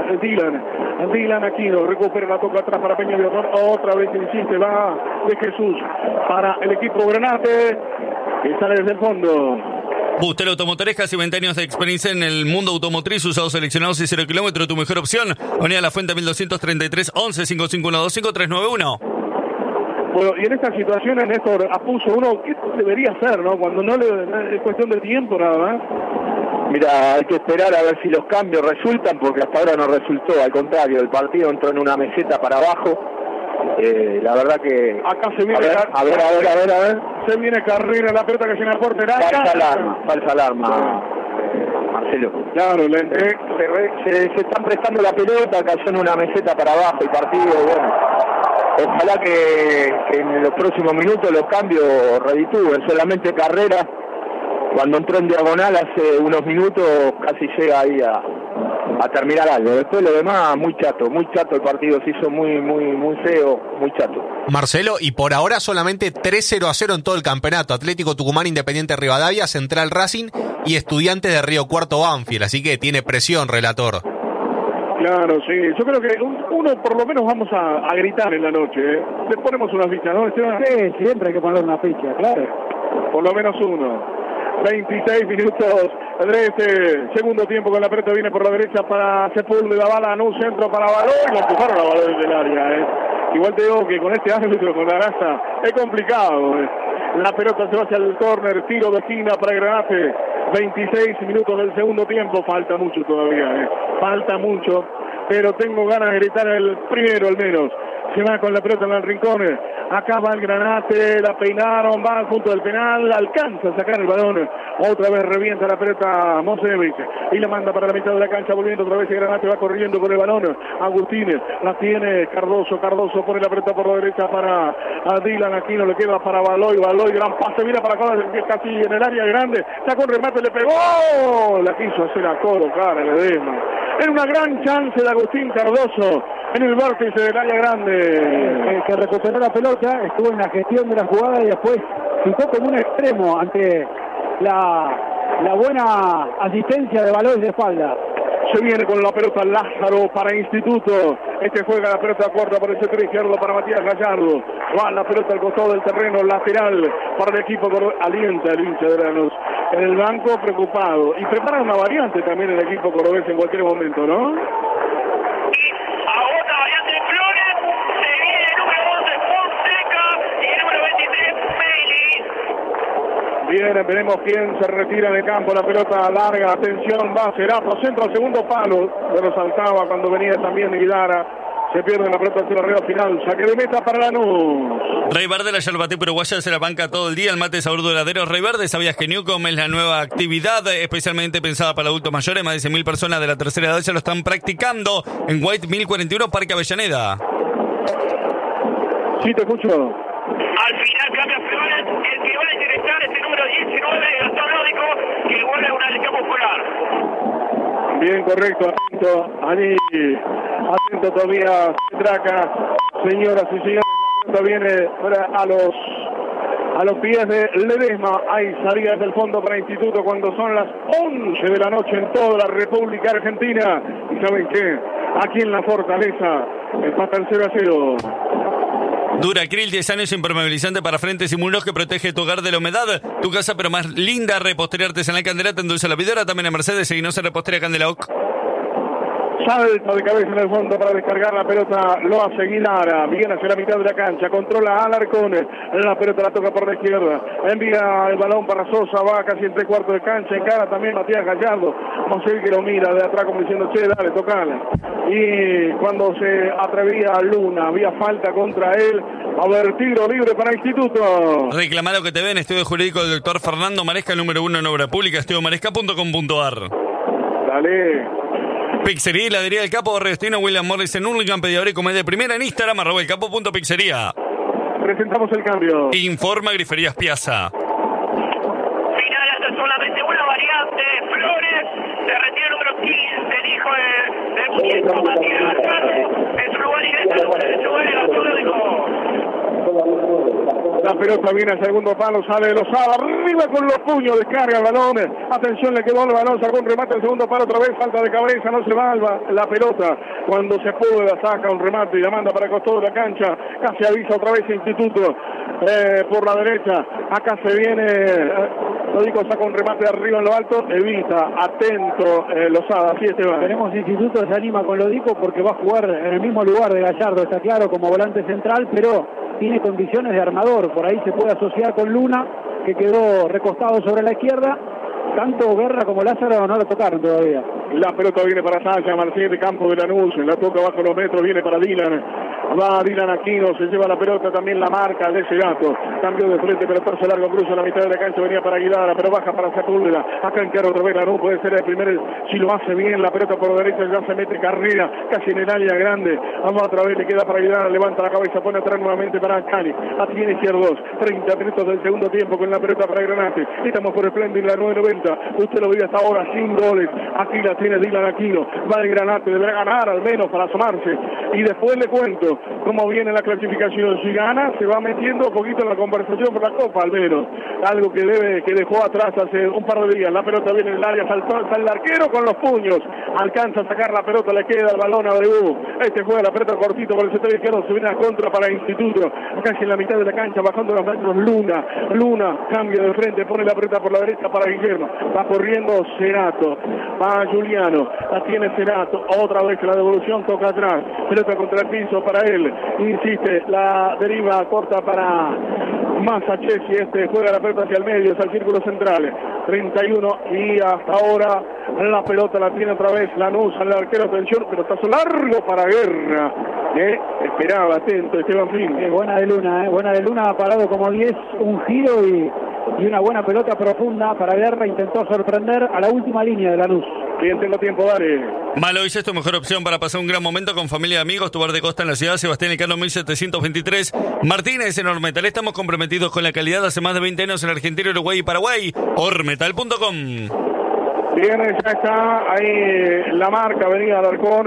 Dylan Aquino, recupera la toca atrás para Peña Viafore, otra vez insiste, va de Jesús para el equipo Granate, que sale desde el fondo. Bustelo Automotores, casi 20 años de experiencia en el mundo automotriz, usados seleccionados y 0 kilómetros, tu mejor opción. Avenida La Fuente 1233, 11 5512 5391. Bueno, y en estas situaciones, Néstor, apuso uno, ¿qué debería hacer, no? Cuando no es cuestión de tiempo nada más. Mira, hay que esperar a ver si los cambios resultan, porque hasta ahora no resultó, al contrario, el partido entró en una meseta para abajo. La verdad que... Acá se viene... A ver. Se viene Carrera, la pelota que viene al portero. Falsa alarma, Marcelo. Claro, se están prestando la pelota, cayó en una meseta para abajo el partido, bueno. Ojalá que en los próximos minutos los cambios reditúen. Solamente Carrera, cuando entró en diagonal hace unos minutos, casi llega ahí a terminar algo. Después lo demás, muy chato el partido, se hizo muy feo, muy chato. Marcelo, y por ahora solamente 3-0-0 en todo el campeonato. Atlético Tucumán, Independiente Rivadavia, Central Racing y Estudiantes de Río Cuarto Banfield, así que tiene presión, relator. Claro, sí, yo creo que uno por lo menos vamos a gritar en la noche, Le ponemos una ficha, ¿no, Esteban? Sí, siempre hay que poner una ficha, claro. Por lo menos uno. 26 minutos de este segundo tiempo con la pelota, viene por la derecha para Sepúlveda, bala en un centro para Balón, y lo empujaron a Balón del área, Igual te digo que con este árbitro, con la raza, es complicado, La pelota se va hacia el córner, tiro de esquina para Granate. 26 minutos del segundo tiempo, falta mucho todavía, falta mucho, pero tengo ganas de gritar el primero al menos. Se va con la pelota en el rincón, acaba el Granate, la peinaron, va al punto del penal, alcanza a sacar el balón, otra vez revienta la pelota Mosevich y la manda para la mitad de la cancha, volviendo otra vez el Granate, va corriendo con el balón, Agustín, la tiene Cardoso pone la pelota por la derecha para Dylan Aquino, le queda para Baloy, gran pase, mira para acá, casi en el área grande, sacó un remate, le pegó, la quiso hacer a colocar el Edema. Era una gran chance de Agustín Cardoso en el vórtice del área grande. Que recuperó la pelota, estuvo en la gestión de la jugada y después ficó como un extremo ante la buena asistencia de Baloy de espalda. Se viene con la pelota Lázaro para Instituto. Juega la pelota corta por el sector izquierdo para Matías Gallardo. Va la pelota al costado del terreno lateral para el equipo. Alienta el hincha de Lanús en el banco, preocupado. Y prepara una variante también el equipo cordobés en cualquier momento, ¿no? Bien, veremos quién se retira de campo, la pelota larga, atención, va Cerato, centro al segundo palo, pero saltaba cuando venía también Guidara, se pierde la pelota hacia la arriba final, saque de meta para Lanús. Rey Verde, la yerbatí uruguaya, se la banca todo el día, el mate sabor duradero. Rey Verde, ¿sabías que Newcom es la nueva actividad especialmente pensada para adultos mayores? Más de 100.000 personas de la tercera edad ya lo están practicando en White 1041, Parque Avellaneda. Sí, te escucho. Al final cambia Flores, el que va a ingresar es el número 19, Gastón Lódico, que igual es una lesión muscular. Bien, correcto, atento todavía, Traca, señoras y señores, la pelota viene a los pies de Ledesma, hay salidas del fondo para Instituto cuando son las 11 de la noche en toda la República Argentina, y ¿saben qué? Aquí en la Fortaleza, empatan 0-0. Duracril, 10 años, impermeabilizante para frentes y muros que protege tu hogar de la humedad. Tu casa, pero más linda. Repostería artesanal Candelata, endulza la vidora. También en Mercedes, seguinos en Repostería Candelaoc. salta de cabeza en el fondo para descargar la pelota, lo hace Guilara, viene hacia la mitad de la cancha, controla a Alarcón, la pelota la toca por la izquierda, envía el balón para Sosa, va casi en 3/4 de cancha, encara también Matías Gallardo, Mosel que lo mira de atrás como diciendo, che, dale, tocale. Y cuando se atrevía Luna, había falta contra él, a ver, tiro libre para Instituto. Reclamá lo que te ven, estudio jurídico del doctor Fernando Maresca, número 1 en obra pública, estudiomaresca.com.ar. Dale. Pizzería y Heladería del Capo, Barrio Destino, William Morris en Hurlingham, pedidor y comedia de primera en Instagram, @elcapo.pizzería. Presentamos el cambio. Informa Griferías Piazza. Final hasta solamente una variante. Flores se retira el número 15, el hijo del muñeco Matías Garcés. En su lugar ingresa el número 19, el Atlético. La pelota viene al segundo palo, sale de Lozada, arriba con los puños, descarga el balón, atención, le quedó el balón, sacó un remate al segundo palo, otra vez falta de cabeza, no se va la pelota, cuando se puede la saca un remate y la manda para el costado de la cancha, casi avisa otra vez Instituto, por la derecha, acá se viene, Lodico saca un remate arriba en lo alto, evita, atento, Lozada, así Esteban. Tenemos Instituto, se anima con Lodico porque va a jugar en el mismo lugar de Gallardo, está claro, como volante central, pero tiene condiciones de armador, por ahí se puede asociar con Luna, que quedó recostado sobre la izquierda, tanto Guerra como Lázaro no lo tocaron todavía. La pelota viene para Sasha, Marcelo de campo de Lanús, la toca bajo los metros, viene para Dylan, va Dylan Aquino, se lleva la pelota, también la marca de Cerato, cambio de frente, pelotazo largo, cruza la mitad de la cancha, venía para Aguilar, pero baja para Sepúlveda, acá encara otra vez Lanús, puede ser el primer, si lo hace bien, la pelota por derecha, ya se mete Carrera, casi en el área grande, vamos otra vez, le queda para Aguilar, levanta la cabeza, pone atrás nuevamente para Cali, aquí tiene izquierdos, 30 minutos del segundo tiempo con la pelota para Granate, estamos por Splendid, la 990, usted lo vive hasta ahora, sin goles, aquí la tiene Dylan Aquino, va el Granate, deberá ganar al menos para asomarse, y después le cuento cómo viene la clasificación, si gana se va metiendo un poquito en la conversación por la Copa al menos, algo que dejó atrás hace un par de días, la pelota viene en el área, salta el arquero con los puños, alcanza a sacar la pelota, le queda el balón a Abreu, juega la pelota cortito por el sector izquierdo, se viene a contra para Instituto, casi en la mitad de la cancha, bajando los metros, Luna, cambia de frente, pone la pelota por la derecha para Guillermo, va corriendo Cerato, va Juliano, la tiene Cerato, otra vez la devolución, toca atrás, pelota contra el piso para él, insiste, la deriva corta para Masachesi, juega la pelota hacia el medio, hacia el círculo central, 31 y hasta ahora la pelota la tiene otra vez Lanús, al arquero, atención, pelotazo largo para Guerra, esperaba, atento Esteban Flin. Buena de Luna, ha parado como 10, un giro y una buena pelota profunda para Guerra, intentó sorprender a la última línea de Lanús. Bien, tengo tiempo, dale. Malois es tu mejor opción para pasar un gran momento con familia y amigos. Tu bar de costa en la ciudad, Sebastián Elcano 1723. Martínez en Ormetal. Estamos comprometidos con la calidad hace más de 20 años en Argentina, Uruguay y Paraguay. Ormetal.com. Bien, ya está ahí la marca, venía Alarcón.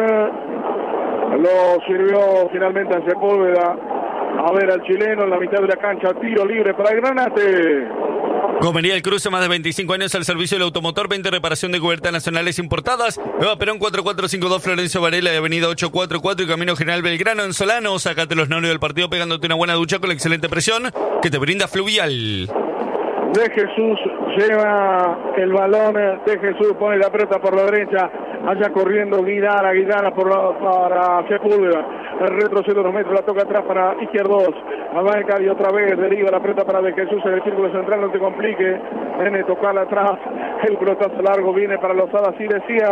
Lo sirvió finalmente a Sepúlveda. A ver al chileno en la mitad de la cancha. Tiro libre para el Granate. Comería El Cruce, más de 25 años al servicio del automotor, 20 reparación de cubiertas nacionales importadas. Nueva Perón 4452, Florencio Varela, de Avenida 844 y Camino General Belgrano en Solano. Sácate los nervios del partido pegándote una buena ducha con la excelente presión que te brinda Fluvial. De Jesús lleva el balón, de Jesús pone la pelota por la derecha, allá corriendo Guidara para Sepúlveda, el retroceso de los metros, la toca atrás para Izquierdos, avanca y otra vez deriva la pelota para De Jesús en el círculo central, no te complique, viene a tocarla atrás, el pelotazo largo viene para Lozada, así decía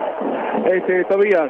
Tobías.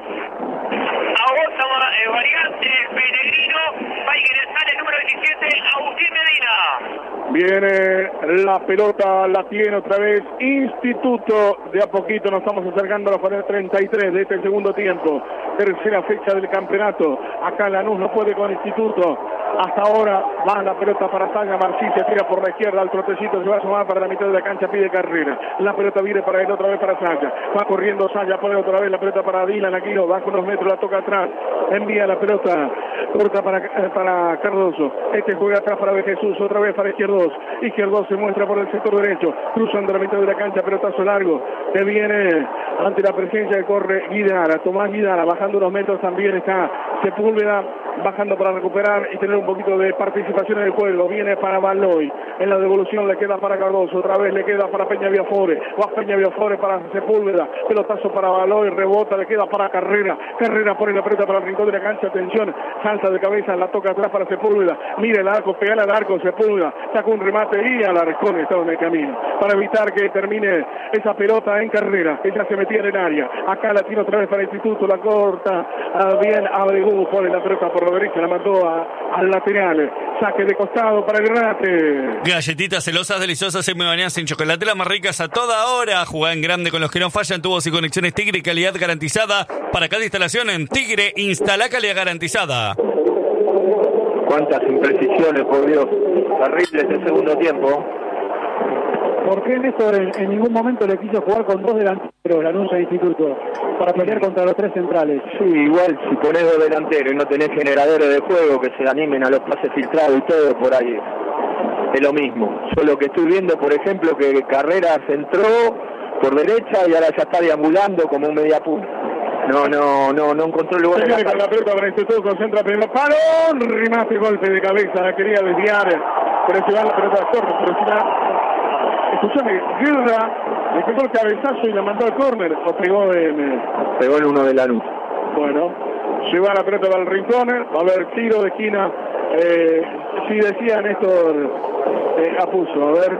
Variante Pellegrino, va a ingresar el número 17, Agustín Medina. Viene la pelota, la tiene otra vez Instituto, de a poquito nos estamos acercando a los 33 de este segundo tiempo, tercera fecha del campeonato, acá Lanús no puede con Instituto, hasta ahora va la pelota para Saga, Marcí se tira por la izquierda, al trotecito se va a sumar para la mitad de la cancha, pide carrera, la pelota viene para él otra vez para Saga, va corriendo Saga, pone otra vez la pelota para Dylan Aquino, baja unos metros, la toca atrás, envía la pelota corta para Cardoso, juega atrás para De Jesús, otra vez para Izquierdos se muestra por el sector derecho, cruzando la mitad de la cancha, pelotazo largo, que viene ante la presencia que corre Guidara. Tomás Guidara bajando unos metros, también está Sepúlveda bajando para recuperar y tener un poquito de participación en el juego. Viene para Baloy, en la devolución le queda para Cardoso, otra vez le queda para Peña Viafore, va Peña Viafore para Sepúlveda, pelotazo para Baloy, rebota, le queda para Carrera, Carrera pone la pelota para el rincón de la cancha, atención, salta de cabeza, la toca atrás para Sepúlveda, mira el arco, pegale al arco, Sepúlveda, saca un remate y al arcón estaba en el camino, para evitar que termine esa pelota en Carrera, que ya se metía en el área, acá la tira otra vez para el Instituto, la corta, bien Abregú, pone la pelota por la derecha, la mandó al lateral, saque de costado para el remate. Galletitas celosas, deliciosas, semi-bañadas en chocolate, las más ricas a toda hora. Jugá en grande con los que no fallan, tubos y conexiones Tigre, calidad garantizada. Para cada instalación en Tigre, instala calidad garantizada. Cuántas imprecisiones, por Dios. Terrible este segundo tiempo. ¿Por qué Néstor en ningún momento le quiso jugar con dos delanteros, Lanús e Instituto, para pelear contra los tres centrales? Sí, igual si ponés dos delanteros y no tenés generadores de juego que se animen a los pases filtrados y todo, por ahí es lo mismo. Yo lo que estoy viendo, por ejemplo, que Carreras entró por derecha y ahora ya está deambulando como un media punta. No encontró lugar. Con la pelota para Instituto, concentra primero palo, remate, golpe de cabeza, la quería desviar, pero se va la pelota corta, pero si la... Escuchame, Guerra le quedó el cabezazo y la mandó al córner, o pegó en uno de Lanús. Bueno, lleva la pelota para el rincón, va a haber tiro de esquina, si decía Néstor Apuso, a ver.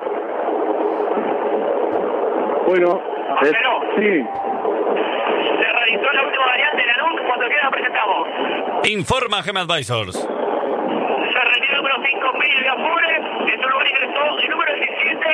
Bueno, sí. Se realizó la última variante de Lanús, cuando queda presentamos. Informa Gem Advisors. Se retiró el número 5, Peña Viafore, en su lugar ingresó el número 17,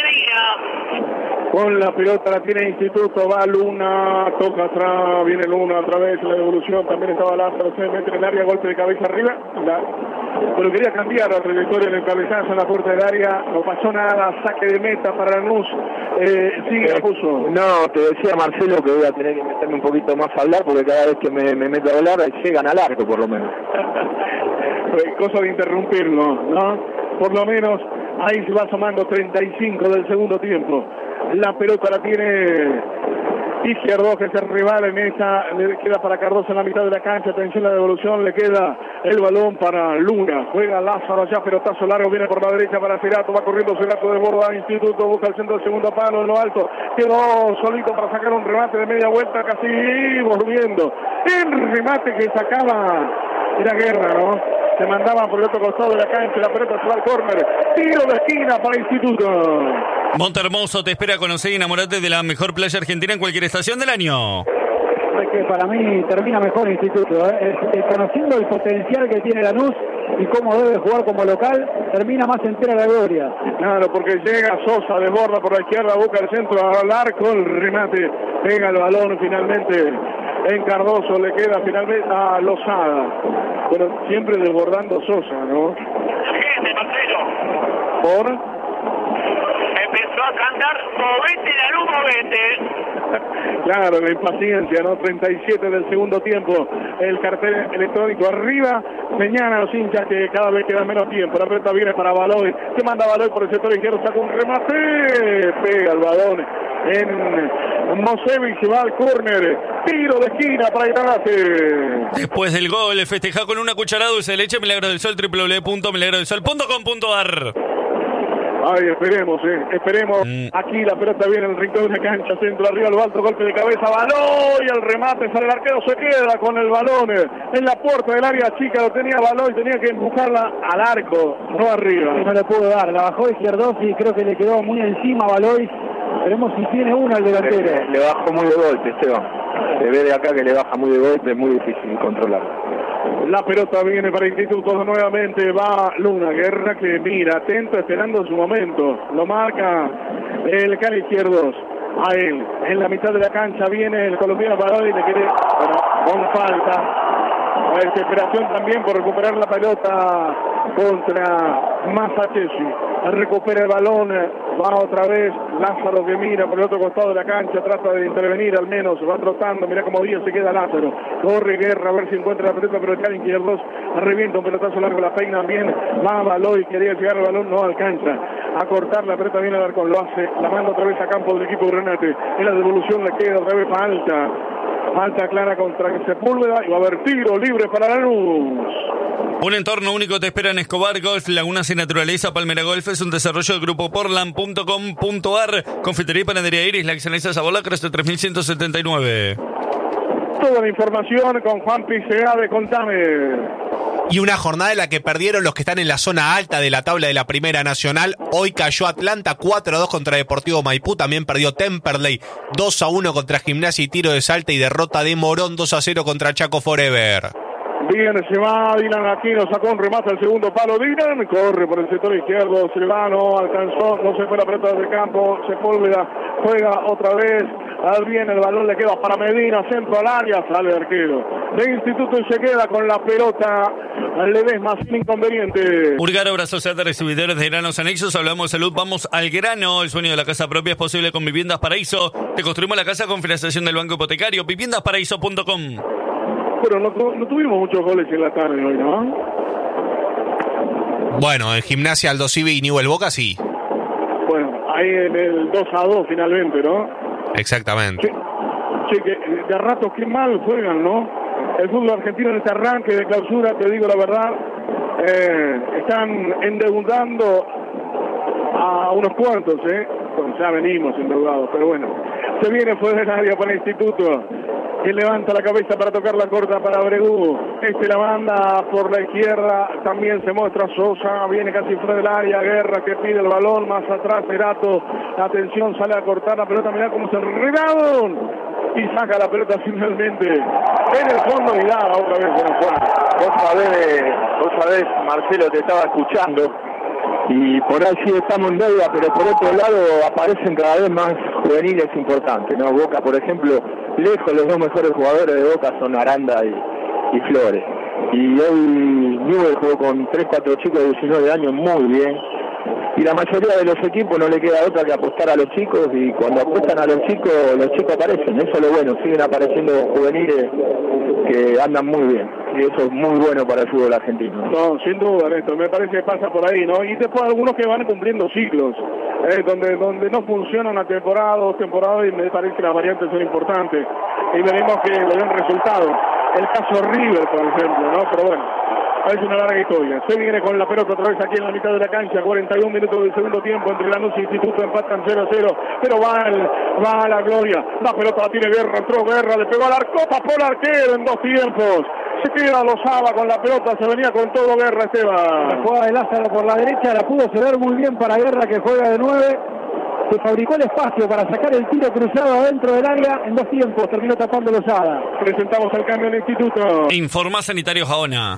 Medina. Con la pelota la tiene Instituto, va Luna, toca atrás, viene Luna otra vez, la devolución, también estaba Lázaro, se mete en el área, golpe de cabeza arriba, pero quería cambiar la trayectoria en el cabezazo en la puerta del área, no pasó nada, saque de meta para Lanús, sigue Apuso. No, te decía Marcelo que voy a tener que meterme un poquito más a hablar, porque cada vez que me meto a hablar llegan al arco por lo menos. Cosa de interrumpirlo, ¿no? Por lo menos ahí se va sumando 35 del segundo tiempo. La pelota la tiene Izquierdo, que es el rival en esa, le queda para Cardoso en la mitad de la cancha, atención la devolución, le queda el balón para Luna, juega Lázaro allá, pelotazo largo, viene por la derecha para Cerato, va corriendo Cerato de borda, Instituto, busca el centro del segundo palo, en lo alto, quedó solito para sacar un remate de media vuelta, casi volviendo, el remate que sacaba, era Guerra, ¿no? Se mandaba por el otro costado de la cancha, la pelota se va al córner, tiro de esquina para Instituto. Montehermoso te espera conocer y enamorarte de la mejor playa argentina en cualquier estación del año. Es que para mí termina mejor el Instituto, conociendo el potencial que tiene Lanús y cómo debe jugar como local, termina más entera la gloria. Claro, porque llega Sosa, desborda por la izquierda, busca el centro al arco, el remate, pega el balón finalmente en Cardoso, le queda finalmente a Lozada. Bueno, siempre desbordando Sosa, ¿no? Gente, Marcelo. Por... Empezó a cantar movete Lanús, movete. Claro, la impaciencia, ¿no? 37 del segundo tiempo, el cartel electrónico arriba, señala a los hinchas que cada vez queda menos tiempo, la pelota viene para Baloy, se manda Baloy por el sector izquierdo, saca un remate, pega el balón en Mosevic, se va al córner, tiro de esquina para Itanase. Después del gol, festeja con una cucharada dulce de leche, Milagro del Sol, www.milagrodelsol.com.ar. Ay, esperemos. Aquí la pelota viene en el rincón de la cancha, centro arriba, lo alto, golpe de cabeza, Baloy, el remate, sale el arquero, se queda con el balón en la puerta del área chica, lo tenía Baloy, tenía que empujarla al arco, no arriba. No le pudo dar, la bajó Izquierdo y creo que le quedó muy encima a Baloy. Veremos si tiene una al delantero. Le bajó muy de golpe, Esteban. Se ve de acá que le baja muy de golpe, es muy difícil controlar. La pelota viene para Instituto nuevamente, va Luna, Guerra que mira, atento, esperando su momento, lo marca el cara izquierdo, a él, en la mitad de la cancha viene el colombiano Baloy, le quiere, bueno, con falta, La desesperación también por recuperar la pelota contra Masachesi. Recupera el balón, va otra vez Lázaro que mira por el otro costado de la cancha, trata de intervenir al menos, va trotando, mira cómo Díaz se queda Lázaro, corre Guerra a ver si encuentra la pelota, pero el Cali Izquierdos revienta un pelotazo largo, la peina bien, va Baloy, quería llegar al balón, no alcanza a cortar la pelota bien al arco, lo hace, la manda otra vez a campo del equipo de Renate, en la devolución le queda otra vez falta clara contra Sepúlveda, y va a haber tiro libre para Lanús. Un entorno único te espera en Escobar Golf, Lagunas y Naturaleza. Palmera Golf es un desarrollo del grupo Portland.com.ar. Confitería y Panadería Iris, la excelencia Sabor Lacras de 3179. Toda la información con Juan Piseade, contame. Y una jornada en la que perdieron los que están en la zona alta de la tabla de la Primera Nacional. Hoy cayó Atlanta 4-2 contra Deportivo Maipú. También perdió Temperley 2-1 contra Gimnasia y Tiro de Salta. Y derrota de Morón 2-0 contra Chaco Forever. Bien, se va Dylan Aquino, sacó un remate al segundo palo. Dylan corre por el sector izquierdo, Silvano alcanzó, no se fue la pelota del campo. Sepúlveda juega otra vez. Bien, el balón le queda para Medina, centro al área, sale el arquero de Instituto y se queda con la pelota. Ledesma sin inconveniente. Urgar, Obra Social de Recibidores de Granos Anexos. Hablamos de salud, vamos al grano. El sueño de la casa propia es posible con Viviendas Paraíso. Te construimos la casa con financiación del Banco Hipotecario. Viviendasparaíso.com. Pero no tuvimos muchos goles en la tarde hoy, ¿no? Bueno, en Gimnasia, Aldo Civi y Newell Boca, sí. Bueno, ahí en el 2-2 finalmente, ¿no? Exactamente. Sí, que de rato qué mal juegan, ¿no? El fútbol argentino en este arranque de clausura, te digo la verdad, están endeudando a unos cuantos, Bueno, ya venimos endeudados, pero bueno. Se viene fuera del área para el Instituto, que levanta la cabeza para tocar la corta para Bregú. La manda por la izquierda, también se muestra Sosa, viene casi fuera del área, Guerra que pide el balón, más atrás Cerato, atención, sale a cortar la pelota, mirá cómo se enredaron, y saca la pelota finalmente en el fondo y da otra vez en Juan. Vos sabés, Marcelo, te estaba escuchando, y por ahí sí estamos en deuda, pero por otro lado aparecen cada vez más juveniles importantes, ¿no? Boca, por ejemplo, lejos los dos mejores jugadores de Boca son Aranda y Flores. Y hoy Newell jugó con 3-4 chicos de 19 años muy bien. Y la mayoría de los equipos no le queda otra que apostar a los chicos, y cuando apuestan a los chicos aparecen. Eso es lo bueno, siguen apareciendo juveniles que andan muy bien. Y eso es muy bueno para el fútbol argentino. No, sin duda, Néstor, me parece que pasa por ahí, ¿no? Y después algunos que van cumpliendo ciclos, donde no funciona una temporada, 2 temporadas, y me parece que las variantes son importantes. Y veremos que le den resultado. El caso River, por ejemplo, ¿no? Pero bueno, es una larga historia. Se viene con la pelota otra vez aquí en la mitad de la cancha, 41 minutos del segundo tiempo, entre Lanús y Instituto empatan 0-0, pero va a la gloria. La pelota la tiene Guerra, entró Guerra, le pegó al arco, tapó el arquero en 2 tiempos. Se queda Lozada con la pelota, se venía con todo Guerra, Esteban. La jugada de Lázaro por la derecha la pudo ceder muy bien para Guerra, que juega de 9. Se fabricó el espacio para sacar el tiro cruzado adentro del área en 2 tiempos, terminó tapando Lozada. Presentamos el cambio en el Instituto. Informa Sanitario Jaona.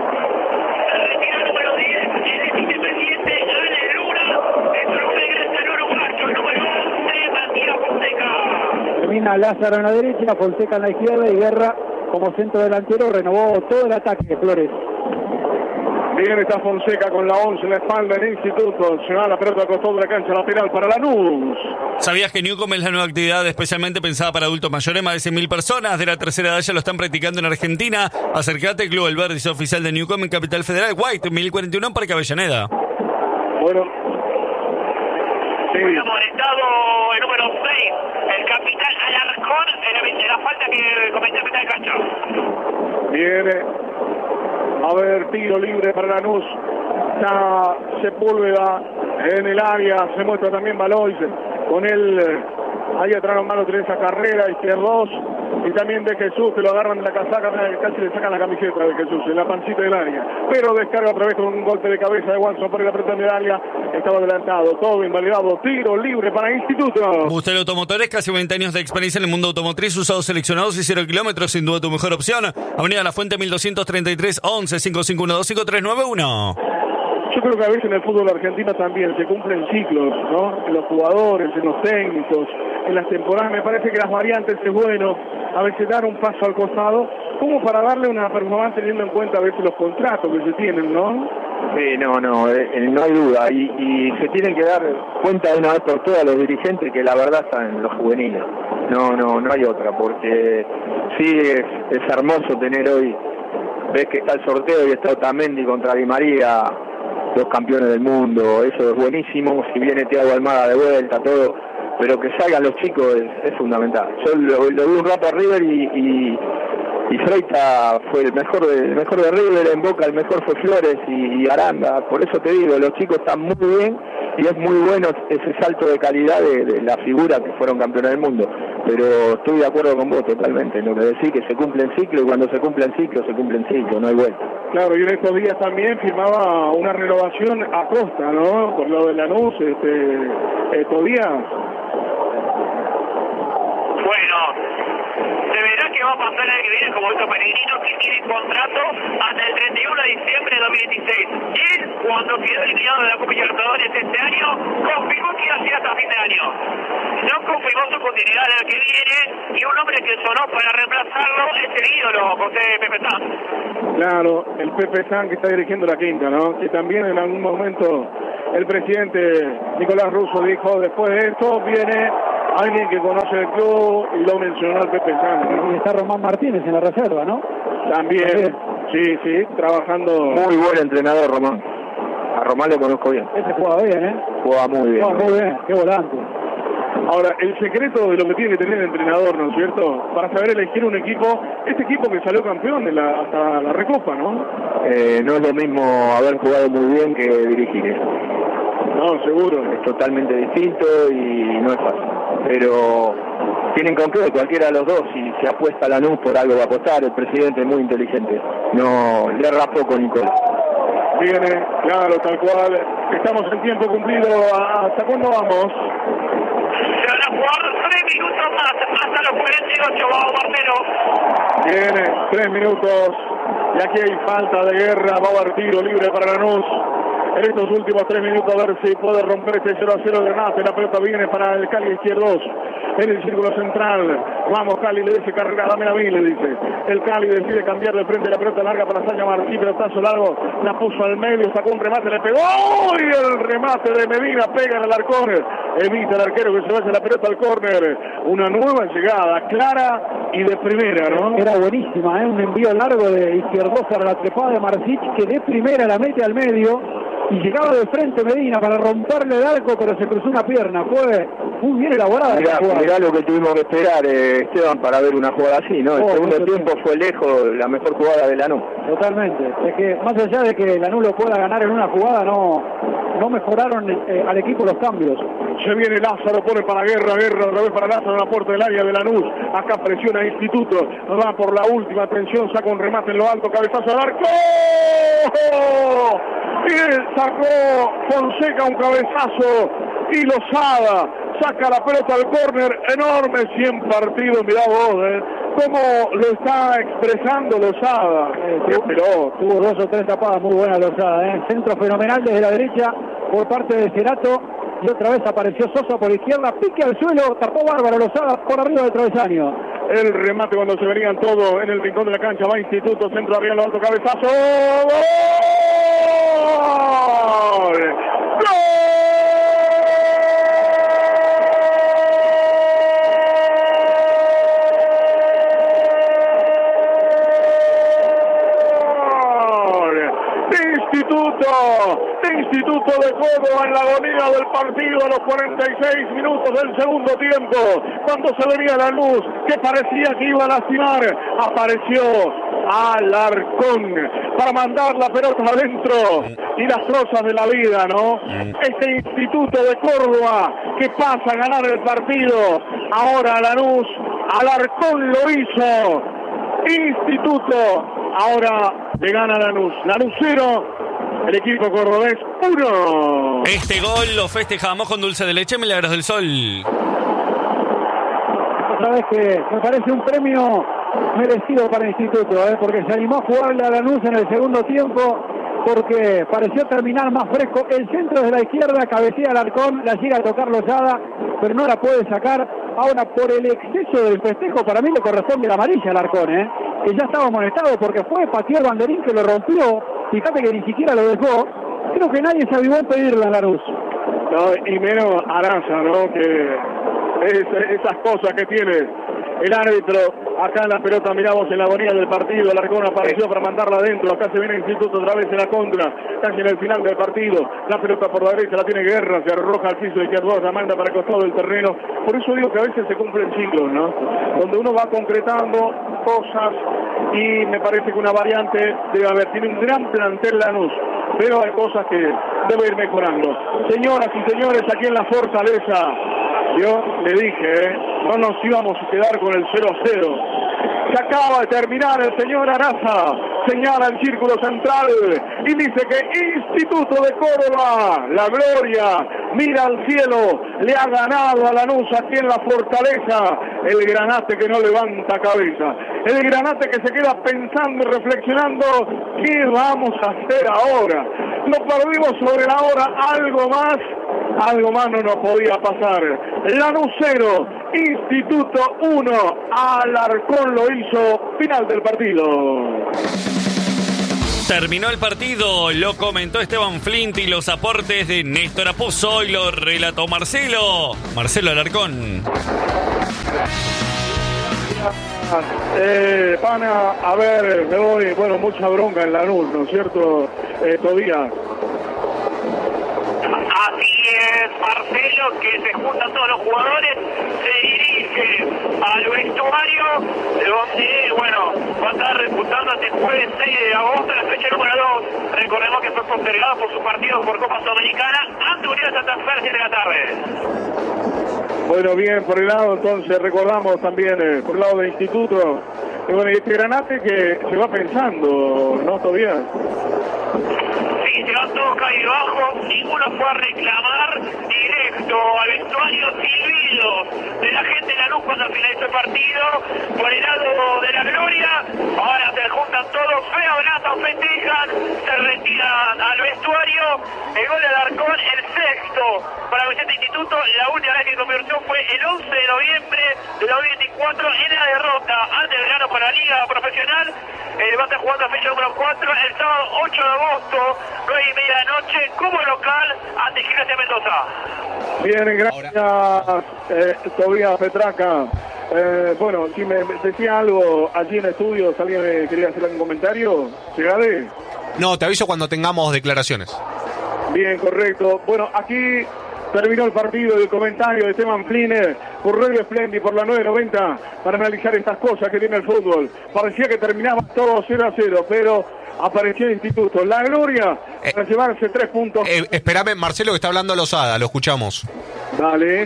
Termina Lázaro en la derecha, Fonseca en la izquierda y Guerra como centro delantero renovó todo el ataque de Flores. Bien, está Fonseca con la 11 en la espalda en el Instituto. Se va la pelota al costado de la cancha lateral para Lanús. ¿Sabías que Newcom es la nueva actividad especialmente pensada para adultos mayores? Más de 100.000 personas de la tercera edad ya lo están practicando en Argentina. Acércate, Club El Verde, oficial de Newcom en Capital Federal. White, 1041 en Parque Avellaneda. Bueno. Sí. Amonestado el número 6, el capitán Alarcón, en la falta que cometió a mitad de cancha. Viene. A ver, tiro libre para Lanús. Está Sepúlveda en el área. Se muestra también Balois con él. Ahí atrás mano tiene esa carrera, izquierdos. Y también de Jesús, que lo agarran de la casaca, casi le sacan la camiseta de Jesús, en la pancita del área. Pero descarga otra vez con un golpe de cabeza de Watson por la presión del área. Estaba adelantado, todo invalidado. Tiro libre para Instituto. Bustel Automotores, casi 20 años de experiencia en el mundo automotriz, usados seleccionados y 0 kilómetros, sin duda tu mejor opción. Avenida La Fuente 1233 11 5512 5391. Yo creo que a veces en el fútbol argentino también se cumplen ciclos, ¿no? En los jugadores, en los técnicos, en las temporadas. Me parece que las variantes es bueno, a veces dar un paso al costado como para darle una performance teniendo en cuenta a veces los contratos que se tienen, ¿no? Sí, no hay duda. Y se tienen que dar cuenta de una vez por todas los dirigentes que la verdad están en los juveniles. No hay otra, porque sí es hermoso tener hoy, ves que está el sorteo y está Otamendi contra Di María, dos campeones del mundo, eso es buenísimo. Si viene Thiago Almada de vuelta, todo, pero que salgan los chicos es fundamental. Yo lo vi un rato a River y Freitas fue el mejor de River, en Boca el mejor fue Flores y Aranda. Por eso te digo, los chicos están muy bien y es muy bueno ese salto de calidad de la figura que fueron campeones del mundo. Pero estoy de acuerdo con vos totalmente, lo que decís, que se cumplen ciclos, y cuando se cumplen ciclos, no hay vuelta. Claro, y en estos días también firmaba una renovación a Costa, ¿no? Por lo de Lanús, estos días. Bueno, se verá qué va a pasar el año que viene, como dijo Pellegrino, que tiene contrato hasta el 31 de diciembre de 2016. Él, cuando quedó eliminado de la Copa Libertadores este año, confirmó que iba a ser hasta fin de año. No confirmó su continuidad el año que viene, y un hombre que sonó para reemplazarlo es el ídolo, José Pepe Sanz. Claro, el Pepe Sanz que está dirigiendo la quinta, ¿no? Que también en algún momento el presidente Nicolás Russo dijo, después de esto viene alguien que conoce el club, y lo mencionó al Pepe Sanz, ¿no? Y está Román Martínez en la reserva, ¿no? También, sí, trabajando. Muy buen entrenador, Román. A Román lo conozco bien. Ese juega bien, ¿eh? Juega muy bien. Juega muy bien, qué volante. Ahora, el secreto de lo que tiene que tener el entrenador, ¿no es cierto? Para saber elegir un equipo, este equipo que salió campeón hasta la Recopa, ¿no? No es lo mismo haber jugado muy bien que dirigir. No, seguro. Es totalmente distinto y no es fácil. Pero tienen con qué, cualquiera de los dos, si se apuesta a Lanús por algo va a apostar. El presidente es muy inteligente, no le erra poco Nicolás. Viene, claro, tal cual. Estamos en tiempo cumplido. ¿Hasta cuándo vamos? Se van a jugar 3 minutos más, hasta los 48, vamos Marcelo. Viene, 3 minutos. Y aquí hay falta de guerra. Va a haber tiro libre para Lanús. En estos últimos 3 minutos, a ver si puede romper este 0-0 de Renate. La pelota viene para el Cali izquierdos. En el círculo central. Vamos, Cali, le dice carrera, dámela a mí, le dice. El Cali decide cambiar de frente, la pelota larga para Sanya Martí, pelotazo largo, la puso al medio, sacó un remate, le pegó, y el remate de Medina pega en el arcórner. Evita el arquero que se vaya la pelota al córner. Una nueva llegada, clara y de primera, ¿no? Era buenísima, un envío largo de izquierdosa para la trepada de Marcich, que de primera la mete al medio. Y llegaba de frente Medina para romperle el arco, pero se cruzó una pierna. Fue muy bien elaborada. Mirá lo que tuvimos que esperar, Esteban, para ver una jugada así, ¿no? El segundo tiempo fue lejos la mejor jugada de Lanús. Totalmente. Es que más allá de que Lanús lo pueda ganar en una jugada, no mejoraron al equipo los cambios. Se viene Lázaro, pone para Guerra otra vez para Lázaro en la puerta del área de Lanús. Acá presiona Instituto, va por la última atención, saca un remate en lo alto, cabezazo al arco. Y sacó Fonseca un cabezazo y Lozada saca la pelota al córner. Enorme, 100 partidos, mirá vos, cómo lo está expresando Lozada. Tuvo 2 o 3 tapadas muy buenas Lozada, centro fenomenal desde la derecha por parte de Cerato. Y otra vez apareció Sosa por izquierda, pique al suelo, tapó bárbaro Lozada por arriba del travesaño. El remate cuando se venían todos en el rincón de la cancha, va Instituto, centro arriba, lo alto, cabezazo. ¡Gol! ¡Gol! Instituto de Córdoba en la agonía del partido a los 46 minutos del segundo tiempo, cuando se venía la luz que parecía que iba a lastimar, apareció Alarcón para mandar la pelota adentro y las cosas de la vida, ¿no? Este Instituto de Córdoba que pasa a ganar el partido, ahora Lanús, Alarcón lo hizo, Instituto ahora le gana Lanús, Lanús 0. El equipo cordobés 1. Este gol lo festejamos con dulce de leche Milagros del Sol. Otra vez que me parece un premio merecido para el Instituto, porque se animó a jugarle a Lanús en el segundo tiempo, porque pareció terminar más fresco. El centro de la izquierda, cabecea Alarcón, la llega a tocar Lozada, pero no la puede sacar. Ahora, por el exceso del festejo, para mí le corresponde la amarilla al Arcón, que ya estaba amonestado porque fue, pateó el banderín que lo rompió. Fíjate que ni siquiera lo dejó. Creo que nadie se avivó a pedirle a Lanús. No, y menos Araza, ¿no? Que esas cosas que tiene el árbitro. Acá en la pelota miramos en la agonía del partido. El Arcón apareció para mandarla adentro. Acá se viene el Instituto otra vez en la contra. Casi en el final del partido. La pelota por la derecha la tiene Guerra. Se arroja al piso de izquierdo. La manda para el costado del terreno. Por eso digo que a veces se cumplen ciclos, ¿no? Donde uno va concretando cosas. Y me parece que una variante debe haber. Tiene un gran plantel Lanús. Pero hay cosas que debe ir mejorando. Señoras y señores, aquí en la Fortaleza, yo le dije, no nos íbamos a quedar con el 0-0. Se acaba de terminar, el señor Araza señala el círculo central y dice que Instituto de Córdoba, la gloria, mira al cielo, le ha ganado a Lanús aquí en la Fortaleza. El Granate que no levanta cabeza, el Granate que se queda pensando y reflexionando, ¿qué vamos a hacer ahora? Nos perdimos sobre la hora, algo más no nos podía pasar. Lanús 0, Instituto 1, Alarcón lo hizo, final del partido. Terminó el partido, lo comentó Esteban Flint y los aportes de Néstor Apuzzo y lo relató Marcelo Alarcón. Pana, a ver, me doy, bueno, mucha bronca en Lanús, ¿no es cierto, Tobías? Así es, Marcelo, que se juntan todos los jugadores, se dirige al vestuario, donde, bueno, va a estar disputando este jueves 6 de agosto, la fecha número 2. Recordemos que fue postergado por su partido por Copa Sudamericana ante Unión de Santa Fe a las 7 de la tarde. Bueno, bien, por el lado, entonces, recordamos también, por el lado del Instituto, bueno, y este Granate que se va pensando, ¿no, Tobías? Sí, se van todos cabizbajos, ninguno fue a reclamar, directo al vestuario, silbidos de la gente de Lanús cuando finalizó el partido, por el lado de la gloria. Ahora se juntan todos, se abrazan, festejan, se retiran al vestuario. El gol de Alarcón, el sexto para Vicente Instituto. La última vez que convirtió fue el 11 de noviembre de 2024 en la derrota ante el Grano para la Liga Profesional. Va a estar jugando la fecha número 4 el sábado 8 de agosto, 9:30 de la noche, como local ante Gimnasia Mendoza. Bien, gracias, Tobías Petraca. Bueno, si me decía algo allí en estudios, ¿alguien quería hacer algún comentario? ¿Llegade? No, te aviso cuando tengamos declaraciones. Bien, correcto. Bueno, aquí terminó el partido y el comentario de Esteban Flint por Radio Splendid por la 990 para analizar estas cosas que tiene el fútbol. Parecía que terminaba todo 0-0, pero apareció el Instituto. La gloria para llevarse 3 puntos. Espérame, Marcelo, que está hablando Lozada, lo escuchamos. Dale.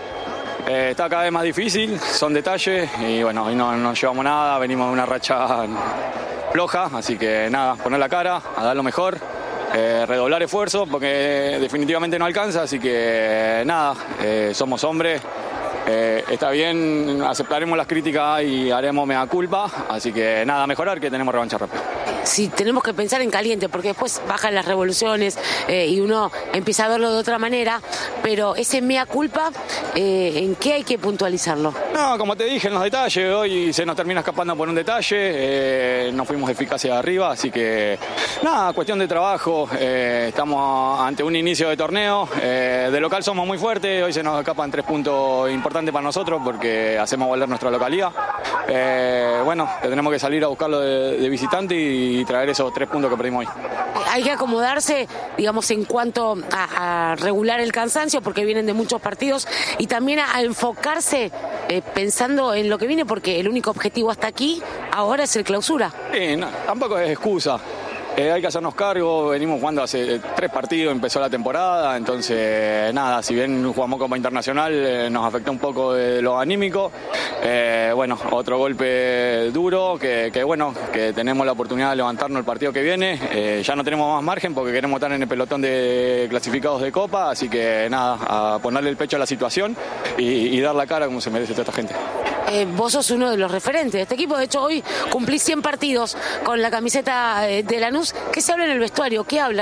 Está cada vez más difícil, son detalles y bueno, hoy no llevamos nada, venimos de una racha floja, así que nada, poner la cara, a dar lo mejor, redoblar esfuerzo porque definitivamente no alcanza, así que nada, somos hombres. Está bien, aceptaremos las críticas y haremos mea culpa, así que nada, mejorar, que tenemos revancha rápida. Sí, tenemos que pensar en caliente, porque después bajan las revoluciones y uno empieza a verlo de otra manera, pero ese mea culpa, ¿en qué hay que puntualizarlo? No, como te dije, en los detalles, hoy se nos termina escapando por un detalle, no fuimos eficaces arriba, así que nada, cuestión de trabajo, estamos ante un inicio de torneo, de local somos muy fuertes, hoy se nos escapan 3 puntos importantes para nosotros porque hacemos valer nuestra localidad. Bueno, tenemos que salir a buscarlo de visitante y traer esos 3 puntos que perdimos hoy. Hay que acomodarse, digamos, en cuanto a regular el cansancio, porque vienen de muchos partidos, y también a enfocarse pensando en lo que viene, porque el único objetivo hasta aquí ahora es el clausura. Sí, no, tampoco es excusa. Hay que hacernos cargo, venimos jugando hace 3 partidos, empezó la temporada, entonces nada, si bien jugamos Copa Internacional nos afectó un poco de lo anímico, bueno, otro golpe duro, que bueno, que tenemos la oportunidad de levantarnos el partido que viene, ya no tenemos más margen porque queremos estar en el pelotón de clasificados de Copa, así que nada, a ponerle el pecho a la situación y dar la cara como se merece toda esta gente. Vos sos uno de los referentes de este equipo, de hecho hoy cumplís 100 partidos con la camiseta de Lanús. ¿Qué se habla en el vestuario? ¿Qué hablan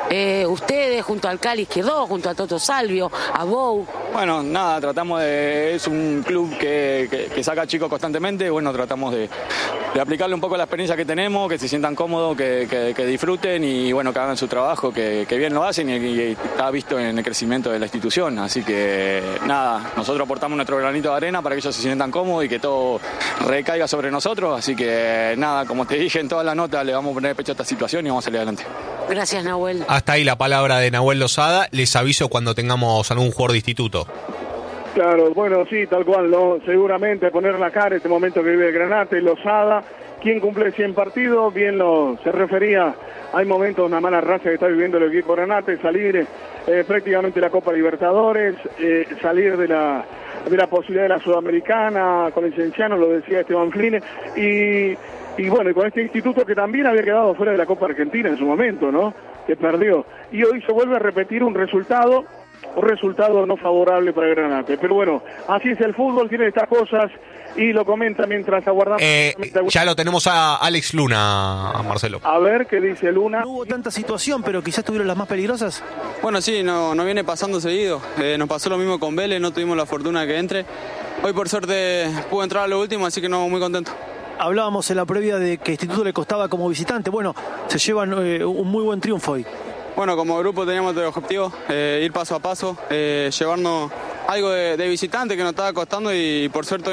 ustedes junto al Cali Izquierdo, junto a Toto Salvio, a Bou? Bueno, nada, tratamos de... Es un club que saca chicos constantemente. Bueno, tratamos de aplicarle un poco la experiencia que tenemos, que se sientan cómodos, que disfruten y bueno, que hagan su trabajo, que bien lo hacen y está visto en el crecimiento de la institución. Así que nada, nosotros aportamos nuestro granito de arena para que ellos se sientan cómodos y que todo recaiga sobre nosotros. Así que nada, como te dije en toda la nota, le vamos a poner pecho a esta situación y vamos a salir adelante. Gracias, Nahuel. Hasta ahí la palabra de Nahuel Lozada. Les aviso cuando tengamos algún jugador de instituto. Claro, bueno, sí, tal cual, ¿no? Seguramente poner la cara este momento que vive Granate, Lozada, quien cumple 100 partidos, bien se refería, hay momentos de una mala racha que está viviendo el equipo Granate, salir prácticamente de la Copa Libertadores, salir de la posibilidad de la Sudamericana, con el Cienciano, lo decía Esteban Fline, y bueno, y con este instituto que también había quedado fuera de la Copa Argentina en su momento, ¿no? Que perdió. Y hoy se vuelve a repetir un resultado no favorable para Granate. Pero bueno, así es el fútbol, tiene estas cosas y lo comenta mientras aguardamos. Ya lo tenemos a Alex Luna, Marcelo. A ver qué dice Luna. No hubo tanta situación, pero quizás tuvieron las más peligrosas. Bueno, sí, no viene pasando seguido. Nos pasó lo mismo con Vélez, no tuvimos la fortuna de que entre. Hoy por suerte pude entrar a lo último, así que no, muy contento. Hablábamos en la previa de que Instituto le costaba como visitante. Bueno, se llevan un muy buen triunfo hoy. Bueno, como grupo teníamos el objetivo, ir paso a paso, llevarnos algo de visitante que nos estaba costando y por suerte